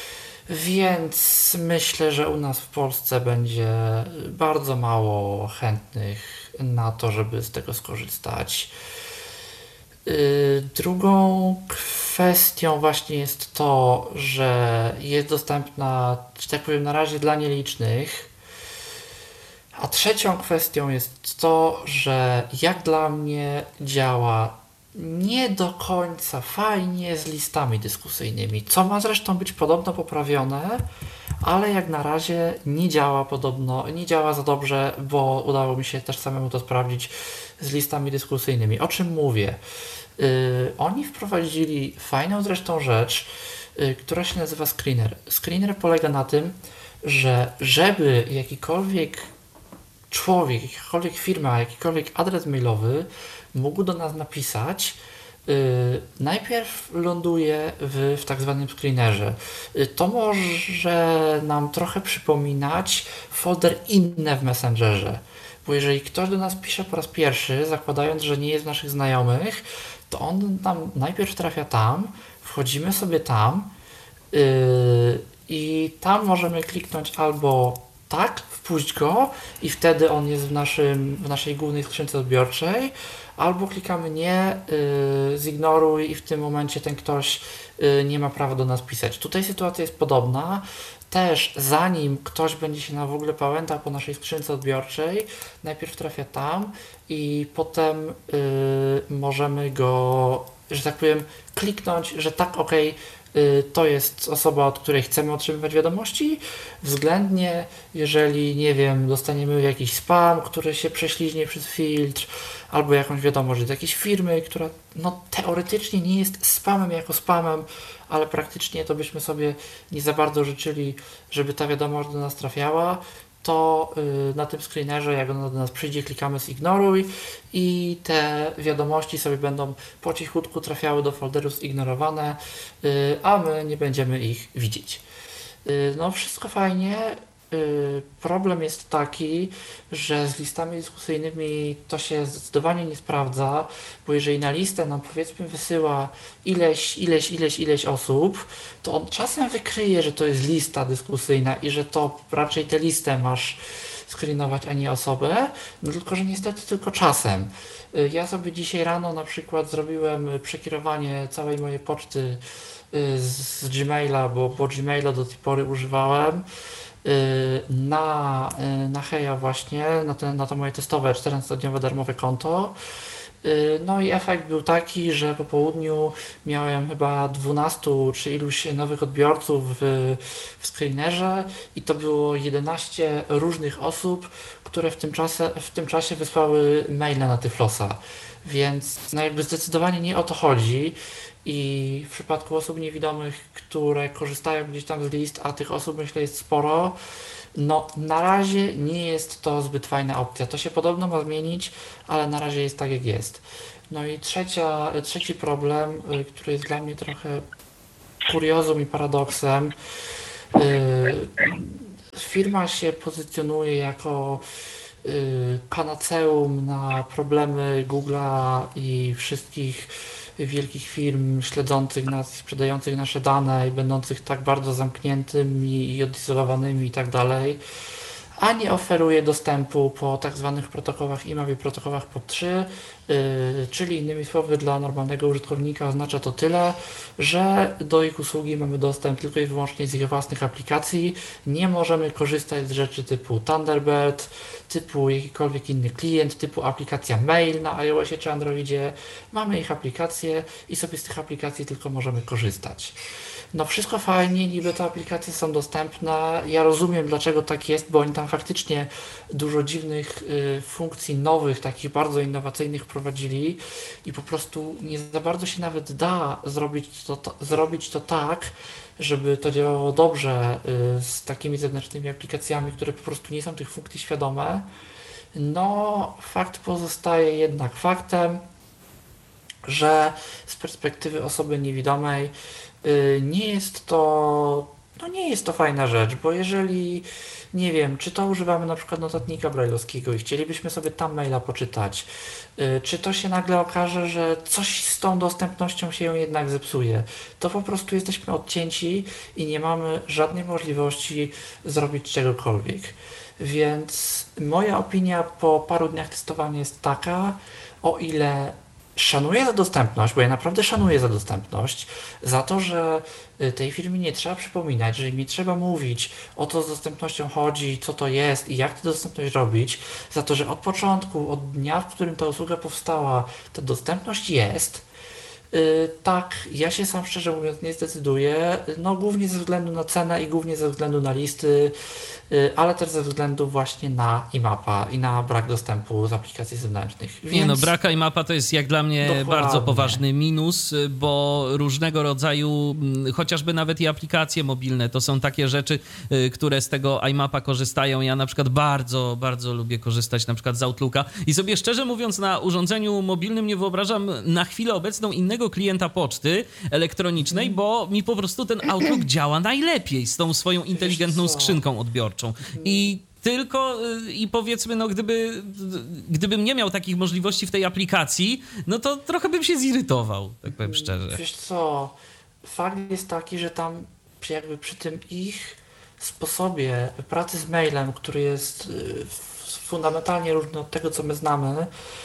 Więc myślę, że u nas w Polsce będzie bardzo mało chętnych na to, żeby z tego skorzystać. Yy, Drugą kwestią właśnie jest to, że jest dostępna, że tak powiem, na razie dla nielicznych. A trzecią kwestią jest to, że jak dla mnie działa nie do końca fajnie z listami dyskusyjnymi, co ma zresztą być podobno poprawione, ale jak na razie nie działa podobno, nie działa za dobrze, bo udało mi się też samemu to sprawdzić z listami dyskusyjnymi. O czym mówię? Yy, oni wprowadzili fajną zresztą rzecz, yy, która się nazywa screener. Screener polega na tym, że żeby jakikolwiek człowiek, jakakolwiek firma, jakikolwiek adres mailowy mógł do nas napisać, yy, najpierw ląduje w, w tak zwanym screenerze. Yy, to może nam trochę przypominać folder inne w Messengerze, bo jeżeli ktoś do nas pisze po raz pierwszy, zakładając, że nie jest z naszych znajomych, to on nam najpierw trafia tam, wchodzimy sobie tam yy, i tam możemy kliknąć albo tak, wpuść go i wtedy on jest w, naszym, w naszej głównej skrzynce odbiorczej, albo klikamy nie, yy, zignoruj i w tym momencie ten ktoś yy, nie ma prawa do nas pisać. Tutaj sytuacja jest podobna. Też zanim ktoś będzie się na w ogóle pałętał po naszej skrzynce odbiorczej, najpierw trafia tam i potem yy, możemy go, że tak powiem, kliknąć, że tak, okej, y, to jest osoba, od której chcemy otrzymywać wiadomości, względnie jeżeli, nie wiem, dostaniemy jakiś spam, który się prześliźnie przez filtr, albo jakąś wiadomość z jakiejś firmy, która no teoretycznie nie jest spamem jako spamem, ale praktycznie to byśmy sobie nie za bardzo życzyli, żeby ta wiadomość do nas trafiała, to y, na tym screenerze, jak ona do nas przyjdzie, klikamy zignoruj i te wiadomości sobie będą po cichutku trafiały do folderu zignorowane, y, a my nie będziemy ich widzieć. Y, no wszystko fajnie. Y, Problem jest taki, że z listami dyskusyjnymi to się zdecydowanie nie sprawdza, bo jeżeli na listę nam powiedzmy wysyła ileś, ileś, ileś, ileś osób, to on czasem wykryje, że to jest lista dyskusyjna i że to raczej tę listę masz screenować, a nie osobę, no tylko, że niestety tylko czasem. Y, Ja sobie dzisiaj rano na przykład zrobiłem przekierowanie całej mojej poczty y, z, z Gmaila, bo, bo Gmaila do tej pory używałem, y, na, y, na Heja właśnie, na, ten, na to moje testowe czternastodniowe darmowe konto. Y, No i efekt był taki, że po południu miałem chyba dwunastu czy iluś nowych odbiorców w, w screenerze i to było jedenaście różnych osób, które w tym czasie, w tym czasie wysłały maila na Tyflosa. Więc no jakby zdecydowanie nie o to chodzi i w przypadku osób niewidomych, które korzystają gdzieś tam z list, a tych osób myślę jest sporo, No, na razie nie jest to zbyt fajna opcja. To się podobno ma zmienić, ale na razie jest tak, jak jest. No i trzecia, trzeci problem, y, który jest dla mnie trochę kuriozum i paradoksem. Y, Firma się pozycjonuje jako y, panaceum na problemy Google'a i wszystkich wielkich firm śledzących nas, sprzedających nasze dane i będących tak bardzo zamkniętymi i odizolowanymi i tak dalej, a nie oferuje dostępu po tak zwanych protokołach I M A P i protokołach P O P trzy, yy, czyli innymi słowy dla normalnego użytkownika oznacza to tyle, że do ich usługi mamy dostęp tylko i wyłącznie z ich własnych aplikacji, nie możemy korzystać z rzeczy typu Thunderbird, typu jakikolwiek inny klient, typu aplikacja mail na iOSie czy Androidzie, mamy ich aplikacje i sobie z tych aplikacji tylko możemy korzystać. No wszystko fajnie, niby te aplikacje są dostępne, ja rozumiem dlaczego tak jest, bo oni tam faktycznie dużo dziwnych y, funkcji nowych, takich bardzo innowacyjnych wprowadzili i po prostu nie za bardzo się nawet da zrobić to, to, zrobić to tak, żeby to działało dobrze y, z takimi zewnętrznymi aplikacjami, które po prostu nie są tych funkcji świadome. No fakt pozostaje jednak faktem, że z perspektywy osoby niewidomej nie jest to, no nie jest to fajna rzecz, bo jeżeli, nie wiem, czy to używamy na przykład notatnika brajlowskiego i chcielibyśmy sobie tam maila poczytać, czy to się nagle okaże, że coś z tą dostępnością się jednak zepsuje, to po prostu jesteśmy odcięci i nie mamy żadnej możliwości zrobić czegokolwiek. Więc moja opinia po paru dniach testowania jest taka, o ile szanuję za dostępność, bo ja naprawdę szanuję za dostępność, za to, że tej firmie nie trzeba przypominać, że im nie trzeba mówić, o co z dostępnością chodzi, co to jest i jak tę dostępność robić, za to, że od początku, od dnia, w którym ta usługa powstała, ta dostępność jest. Tak, ja się sam szczerze mówiąc nie zdecyduję, no głównie ze względu na cenę i głównie ze względu na listy, ale też ze względu właśnie na I M A P a i na brak dostępu z aplikacji zewnętrznych. Więc... Nie no, brak I M A P a to jest jak dla mnie Dokładnie. bardzo poważny minus, bo różnego rodzaju, chociażby nawet i aplikacje mobilne, to są takie rzeczy, które z tego I M A P a korzystają. Ja na przykład bardzo, bardzo lubię korzystać na przykład z Outlooka i sobie szczerze mówiąc na urządzeniu mobilnym nie wyobrażam na chwilę obecną innego klienta poczty elektronicznej, bo mi po prostu ten Outlook działa najlepiej z tą swoją inteligentną skrzynką odbiorczą. I tylko i powiedzmy, no gdyby, gdybym nie miał takich możliwości w tej aplikacji, no to trochę bym się zirytował, tak powiem szczerze. Wiesz co, fakt jest taki, że tam jakby przy tym ich sposobie pracy z mailem, który jest fundamentalnie różny od tego, co my znamy,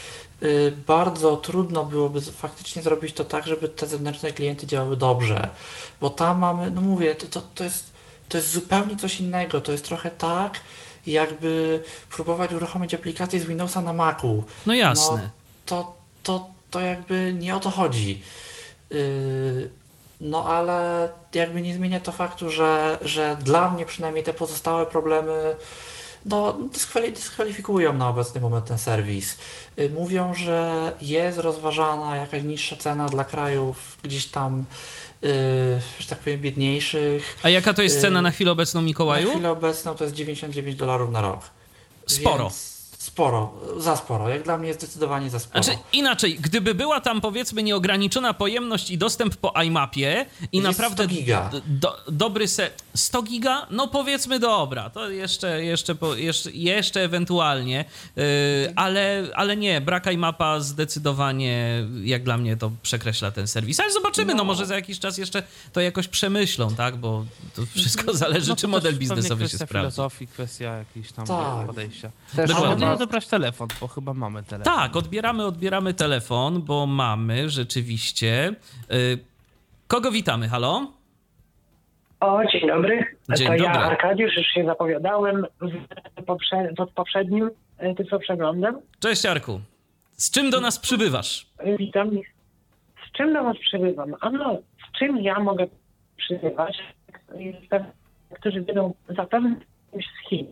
bardzo trudno byłoby faktycznie zrobić to tak, żeby te zewnętrzne klienty działały dobrze, bo tam mamy, no mówię, to, to, to, jest, to jest zupełnie coś innego, to jest trochę tak, jakby próbować uruchomić aplikację z Windowsa na Macu. No jasne. No, to, to, to jakby nie o to chodzi. Yy, no ale jakby nie zmienia to faktu, że, że dla mnie przynajmniej te pozostałe problemy no, dyskwalifikują na obecny moment ten serwis. Mówią, że jest rozważana jakaś niższa cena dla krajów gdzieś tam, yy, że tak powiem, biedniejszych. A jaka to jest cena na chwilę obecną, Mikołaju? Na chwilę obecną to jest dziewięćdziesiąt dziewięć dolarów na rok. Sporo. Więc sporo, za sporo. Jak dla mnie zdecydowanie za sporo. Znaczy inaczej, gdyby była tam powiedzmy nieograniczona pojemność i dostęp po I M A P ie i jest naprawdę sto giga. Do, dobry se... sto giga? No powiedzmy dobra, to jeszcze, jeszcze, po, jeszcze, jeszcze ewentualnie, yy, ale, ale nie, brak I M A P a zdecydowanie jak dla mnie to przekreśla ten serwis. Ale zobaczymy, no, no może za jakiś czas jeszcze to jakoś przemyślą, tak, bo to wszystko zależy, no, czy model biznesowy się kwestia sprawdzi. filozofii, kwestia jakiejś tam tak. podejścia. Też Dokładnie. Można chyba- odebrać telefon, bo chyba mamy telefon. Tak, odbieramy, odbieramy telefon, bo mamy rzeczywiście... Yy, kogo witamy? Halo? O, dzień dobry. Dzień to dobry. ja, Arkadiusz, już się zapowiadałem w poprze- pod poprzednim e, tylko przeglądem. Cześć, Arku. Z czym do nas przybywasz? E, Witam. Z czym do was przybywam? Ano, z czym ja mogę przybywać? Jestem, którzy wiedzą zapewne z Chin.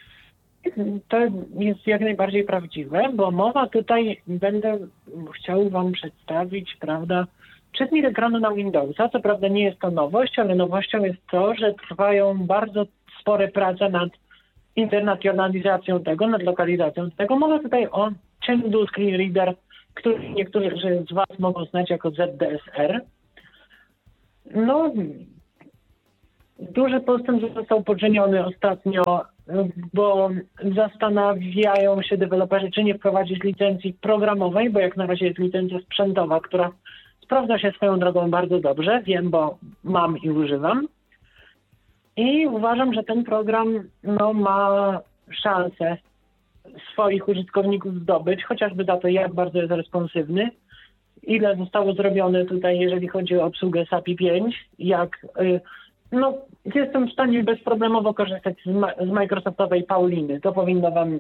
To jest jak najbardziej prawdziwe, bo mowa tutaj, będę chciał wam przedstawić, prawda, czytnik ekranu na Windowsa. Co prawda nie jest to nowość, ale nowością jest to, że trwają bardzo spore prace nad internacjonalizacją tego, nad lokalizacją tego. Mowa tutaj o Chengdu Screen Reader, który niektórzy z Was mogą znać jako Z D S R. No, duży postęp został poczyniony ostatnio, bo zastanawiają się deweloperzy, czy nie wprowadzić licencji programowej, bo jak na razie jest licencja sprzętowa, która sprawdza się swoją drogą bardzo dobrze. Wiem, bo mam i używam. I uważam, że ten program no, ma szansę swoich użytkowników zdobyć, chociażby za to, jak bardzo jest responsywny, ile zostało zrobione tutaj, jeżeli chodzi o obsługę S A P I pięć, jak no, jestem w stanie bezproblemowo korzystać z, ma- z Microsoftowej Pauliny. To powinno Wam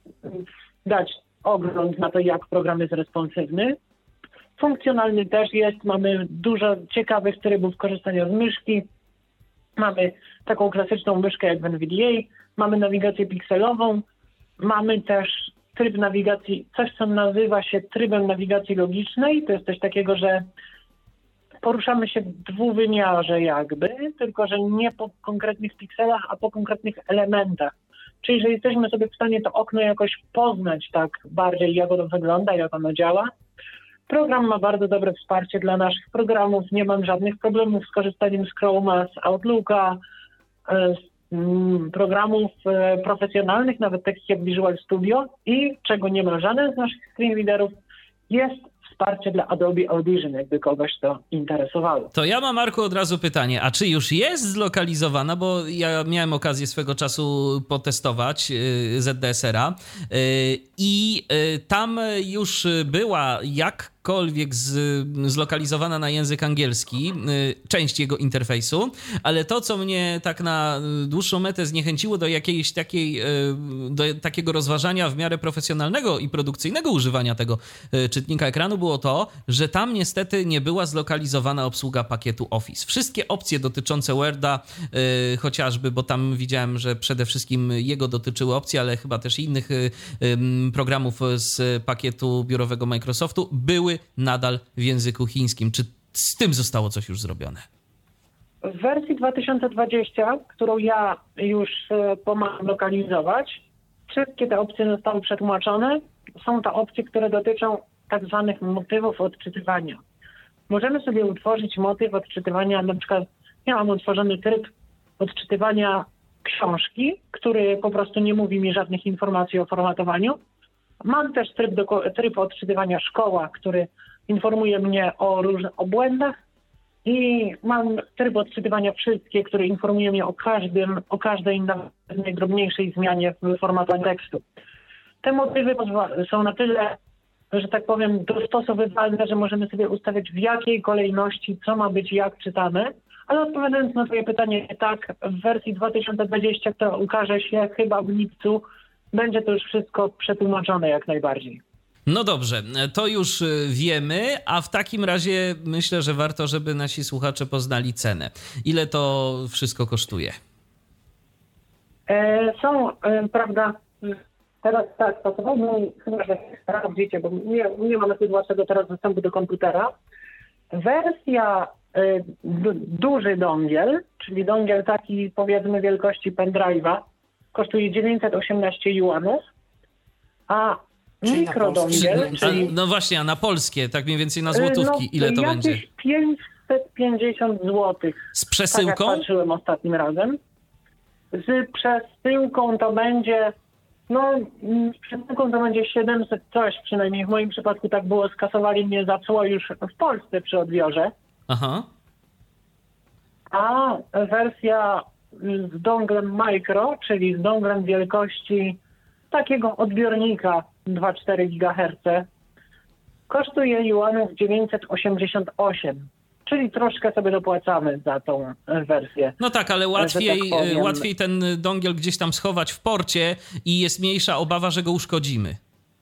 dać ogląd na to, jak program jest responsywny. Funkcjonalny też jest, mamy dużo ciekawych trybów korzystania z myszki. Mamy taką klasyczną myszkę jak w N V D A, mamy nawigację pikselową, mamy też tryb nawigacji, coś co nazywa się trybem nawigacji logicznej. To jest coś takiego, że poruszamy się w dwuwymiarze jakby, tylko że nie po konkretnych pikselach, a po konkretnych elementach. Czyli że jesteśmy sobie w stanie to okno jakoś poznać tak bardziej, jak ono wygląda, jak ono działa. Program ma bardzo dobre wsparcie dla naszych programów. Nie mam żadnych problemów z korzystaniem z Chroma, z Outlooka, z mm, programów e, profesjonalnych, nawet takich jak Visual Studio. I czego nie ma żaden z naszych screen readerów, jest wsparcie dla Adobe Audition, jakby kogoś to interesowało. To ja mam, Marku, od razu pytanie, a czy już jest zlokalizowana, bo ja miałem okazję swego czasu potestować Z D S R-a i tam już była jak jakkolwiek z, zlokalizowana na język angielski, część jego interfejsu, ale to, co mnie tak na dłuższą metę zniechęciło do jakiejś takiej, do takiego rozważania w miarę profesjonalnego i produkcyjnego używania tego czytnika ekranu, było to, że tam niestety nie była zlokalizowana obsługa pakietu Office. Wszystkie opcje dotyczące Worda, chociażby, bo tam widziałem, że przede wszystkim jego dotyczyły opcje, ale chyba też innych programów z pakietu biurowego Microsoftu, były nadal w języku chińskim. Czy z tym zostało coś już zrobione? W wersji dwa tysiące dwudziestej, którą ja już pomagam lokalizować, wszystkie te opcje zostały przetłumaczone. Są to opcje, które dotyczą tak zwanych motywów odczytywania. Możemy sobie utworzyć motyw odczytywania, na przykład ja mam utworzony tryb odczytywania książki, który po prostu nie mówi mi żadnych informacji o formatowaniu. Mam też tryb, do, tryb odczytywania szkoła, który informuje mnie o różnych o błędach i mam tryb odczytywania wszystkie, który informuje mnie o każdym, o każdej najdrobniejszej zmianie w formatowaniu tekstu. Te motywy są na tyle, że tak powiem, dostosowywalne, że możemy sobie ustawiać w jakiej kolejności, co ma być jak czytane, ale odpowiadając na Twoje pytanie, tak, w wersji dwa tysiące dwudziestej, która ukaże się chyba w lipcu, będzie to już wszystko przetłumaczone jak najbardziej. No dobrze, to już wiemy, a w takim razie myślę, że warto, żeby nasi słuchacze poznali cenę. Ile to wszystko kosztuje? E, są, e, prawda, teraz tak, stosownie, chyba że sprawdzicie, bo nie, nie mamy łatwego teraz dostępu do komputera. Wersja e, d- duży dongiel, czyli dongiel taki powiedzmy wielkości pendrive'a, kosztuje dziewięćset osiemnaście juanów, a mikrodongiel, czyli... No właśnie, a na polskie, tak mniej więcej na złotówki, no, ile to będzie? pięćset pięćdziesiąt złotych. Z przesyłką? Tak jak patrzyłem ostatnim razem. Z przesyłką to będzie, no z przesyłką to będzie siedemset coś, przynajmniej w moim przypadku tak było, skasowali mnie za cło już w Polsce przy odbiorze. Aha. A wersja z donglem micro, czyli z donglem wielkości takiego odbiornika dwa przecinek cztery gigaherca, kosztuje juanów dziewięćset osiemdziesiąt osiem, czyli troszkę sobie dopłacamy za tą wersję. No tak, ale łatwiej, tak łatwiej ten dongiel gdzieś tam schować w porcie i jest mniejsza obawa, że go uszkodzimy.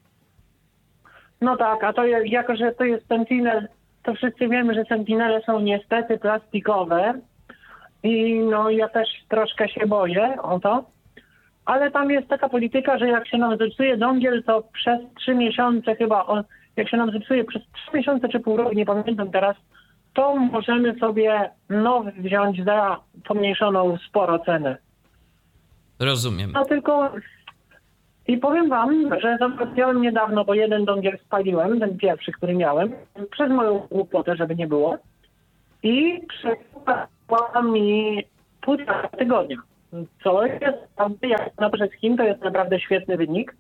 No tak, a to jako, że to jest Sentinel, to wszyscy wiemy, że Sentinele są niestety plastikowe i no ja też troszkę się boję o to. Ale tam jest taka polityka, że jak się nam zepsuje dongiel, to przez trzy miesiące chyba, o, jak się nam zepsuje przez trzy miesiące czy pół roku, nie pamiętam teraz, to możemy sobie nowy wziąć za pomniejszoną sporo cenę. Rozumiem. A tylko i powiem wam, że załatwiałem niedawno, bo jeden dongiel spaliłem, ten pierwszy, który miałem, przez moją głupotę, żeby nie było. I przekładała mi półtora tygodnia. Co jest, jak na wszystkim, to jest naprawdę świetny wynik.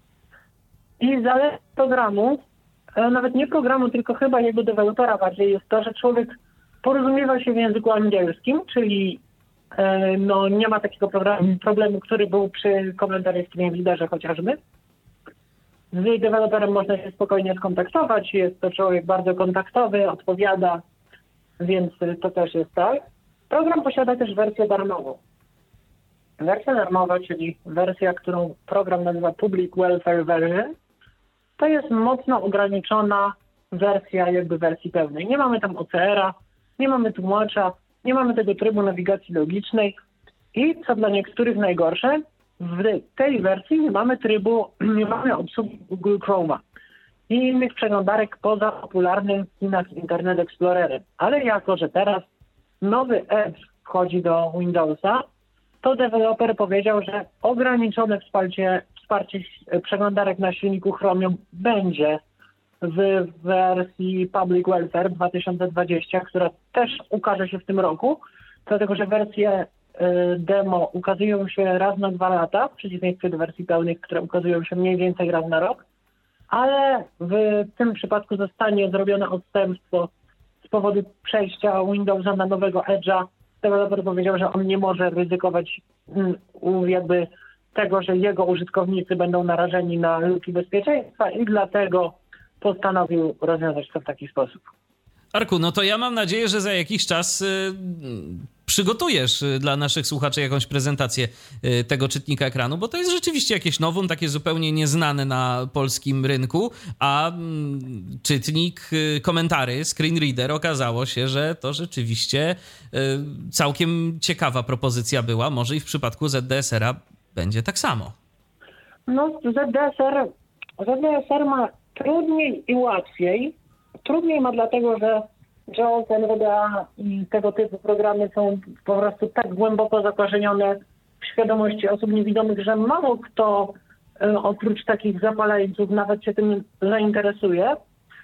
I zaleta programu, nawet nie programu, tylko chyba jego dewelopera bardziej, jest to, że człowiek porozumiewa się w języku angielskim, czyli no, nie ma takiego problemu, który był przy komentarskim liderze chociażby. Z deweloperem można się spokojnie skontaktować, jest to człowiek bardzo kontaktowy, odpowiada, więc to też jest tak. Program posiada też wersję darmową. Wersja darmowa, czyli wersja, którą program nazywa Public Welfare Version, to jest mocno ograniczona wersja jakby wersji pełnej. Nie mamy tam O C R-a, nie mamy tłumacza, nie mamy tego trybu nawigacji logicznej i co dla niektórych najgorsze, w tej wersji nie mamy trybu, nie mamy obsługi Google Chroma i innych przeglądarek poza popularnym w Chinach Internet Explorerem. Ale jako, że teraz nowy Edge wchodzi do Windowsa, to deweloper powiedział, że ograniczone wsparcie, wsparcie przeglądarek na silniku Chromium będzie w wersji Public Welfare dwa tysiące dwadzieścia, która też ukaże się w tym roku, dlatego że wersje demo ukazują się raz na dwa lata, w przeciwieństwie do wersji pełnych, które ukazują się mniej więcej raz na rok, ale w tym przypadku zostanie zrobione odstępstwo z powodu przejścia Windowsa na nowego Edge'a. Deweloper powiedział, że on nie może ryzykować um, jakby tego, że jego użytkownicy będą narażeni na luki bezpieczeństwa i dlatego postanowił rozwiązać to w taki sposób. Arku, no to ja mam nadzieję, że za jakiś czas y, przygotujesz y, dla naszych słuchaczy jakąś prezentację y, tego czytnika ekranu, bo to jest rzeczywiście jakieś nowum, takie zupełnie nieznane na polskim rynku, a y, czytnik y, komentarzy, screen reader, okazało się, że to rzeczywiście y, całkiem ciekawa propozycja była. Może i w przypadku Z D S R-a będzie tak samo. No, Z D S R, Z D S R ma trudniej i łatwiej. Trudniej ma dlatego, że JAWS, N V D A i tego typu programy są po prostu tak głęboko zakorzenione w świadomości osób niewidomych, że mało kto y, oprócz takich zapaleńców nawet się tym zainteresuje.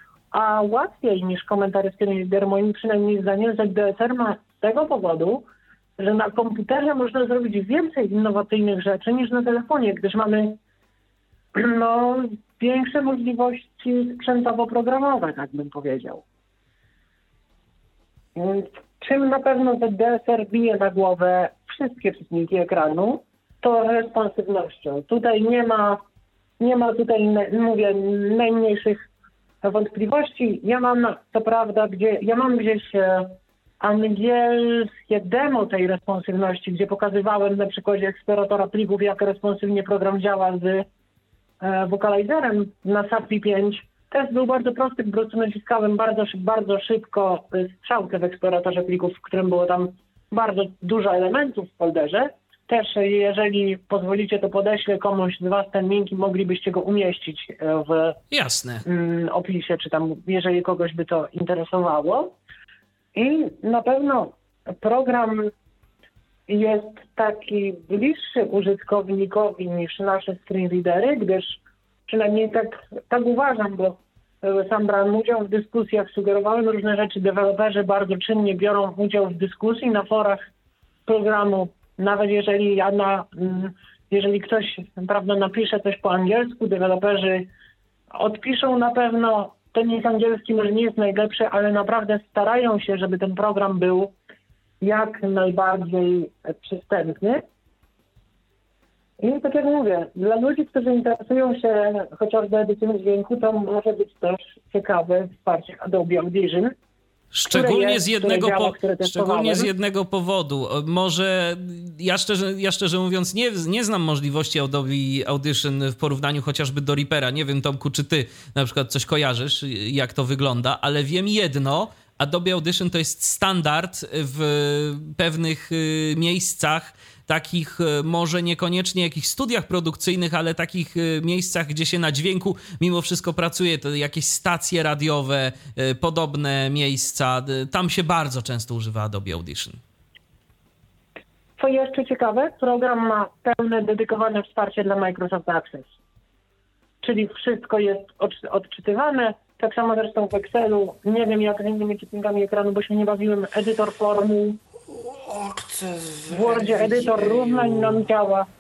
A łatwiej niż komentarze screen reader, moim przynajmniej zdaniem, Z D S R ma z tego powodu, że na komputerze można zrobić więcej innowacyjnych rzeczy niż na telefonie, gdyż mamy no, większe możliwości sprzętowo-programowe, tak bym powiedział. Czym na pewno Z D S R bije na głowę wszystkie czytniki ekranu, to responsywnością. Tutaj nie ma, nie ma tutaj, mówię, najmniejszych wątpliwości. Ja mam, to prawda, gdzie, ja mam gdzieś angielskie demo tej responsywności, gdzie pokazywałem na przykładzie eksploratora plików, jak responsywnie program działa z Vocalizerem na S A P I pięć. Test był bardzo prosty, po prostu naciskałem bardzo, bardzo szybko strzałkę w eksploratorze plików, w którym było tam bardzo dużo elementów w folderze. Też jeżeli pozwolicie, to podeślę komuś z was ten link i moglibyście go umieścić w Jasne. opisie, czy tam, jeżeli kogoś by to interesowało. I na pewno program jest taki bliższy użytkownikowi niż nasze screen readery, gdyż przynajmniej tak, tak uważam, bo sam brałem udział w dyskusjach, sugerowałem różne rzeczy, deweloperzy bardzo czynnie biorą udział w dyskusji na forach programu, nawet jeżeli ja na, jeżeli ktoś prawda, napisze coś po angielsku, deweloperzy odpiszą na pewno, ten jest angielski, może nie jest najlepszy, ale naprawdę starają się, żeby ten program był jak najbardziej przystępny. I tak jak mówię, dla ludzi, którzy interesują się chociażby edycją dźwięku, to może być też ciekawe wsparcie Adobe Audition. Szczególnie, jest, z jednego, działa, po, szczególnie z jednego powodu. Może ja szczerze, ja szczerze mówiąc nie, nie znam możliwości Adobe Audition w porównaniu chociażby do Reapera. Nie wiem, Tomku, czy ty na przykład coś kojarzysz, jak to wygląda, ale wiem jedno, Adobe Audition to jest standard w pewnych miejscach, takich może niekoniecznie jakichś studiach produkcyjnych, ale takich miejscach, gdzie się na dźwięku mimo wszystko pracuje, to jakieś stacje radiowe, podobne miejsca, tam się bardzo często używa Adobe Audition. Co jeszcze ciekawe, program ma pełne dedykowane wsparcie dla Microsoft Access. Czyli wszystko jest odczy- odczytywane, tak samo zresztą w Excelu. Nie wiem jak z innymi czytnikami ekranu, bo się nie bawiłem. Edytor formuł. Access W Wordzie edytor równań nam działa.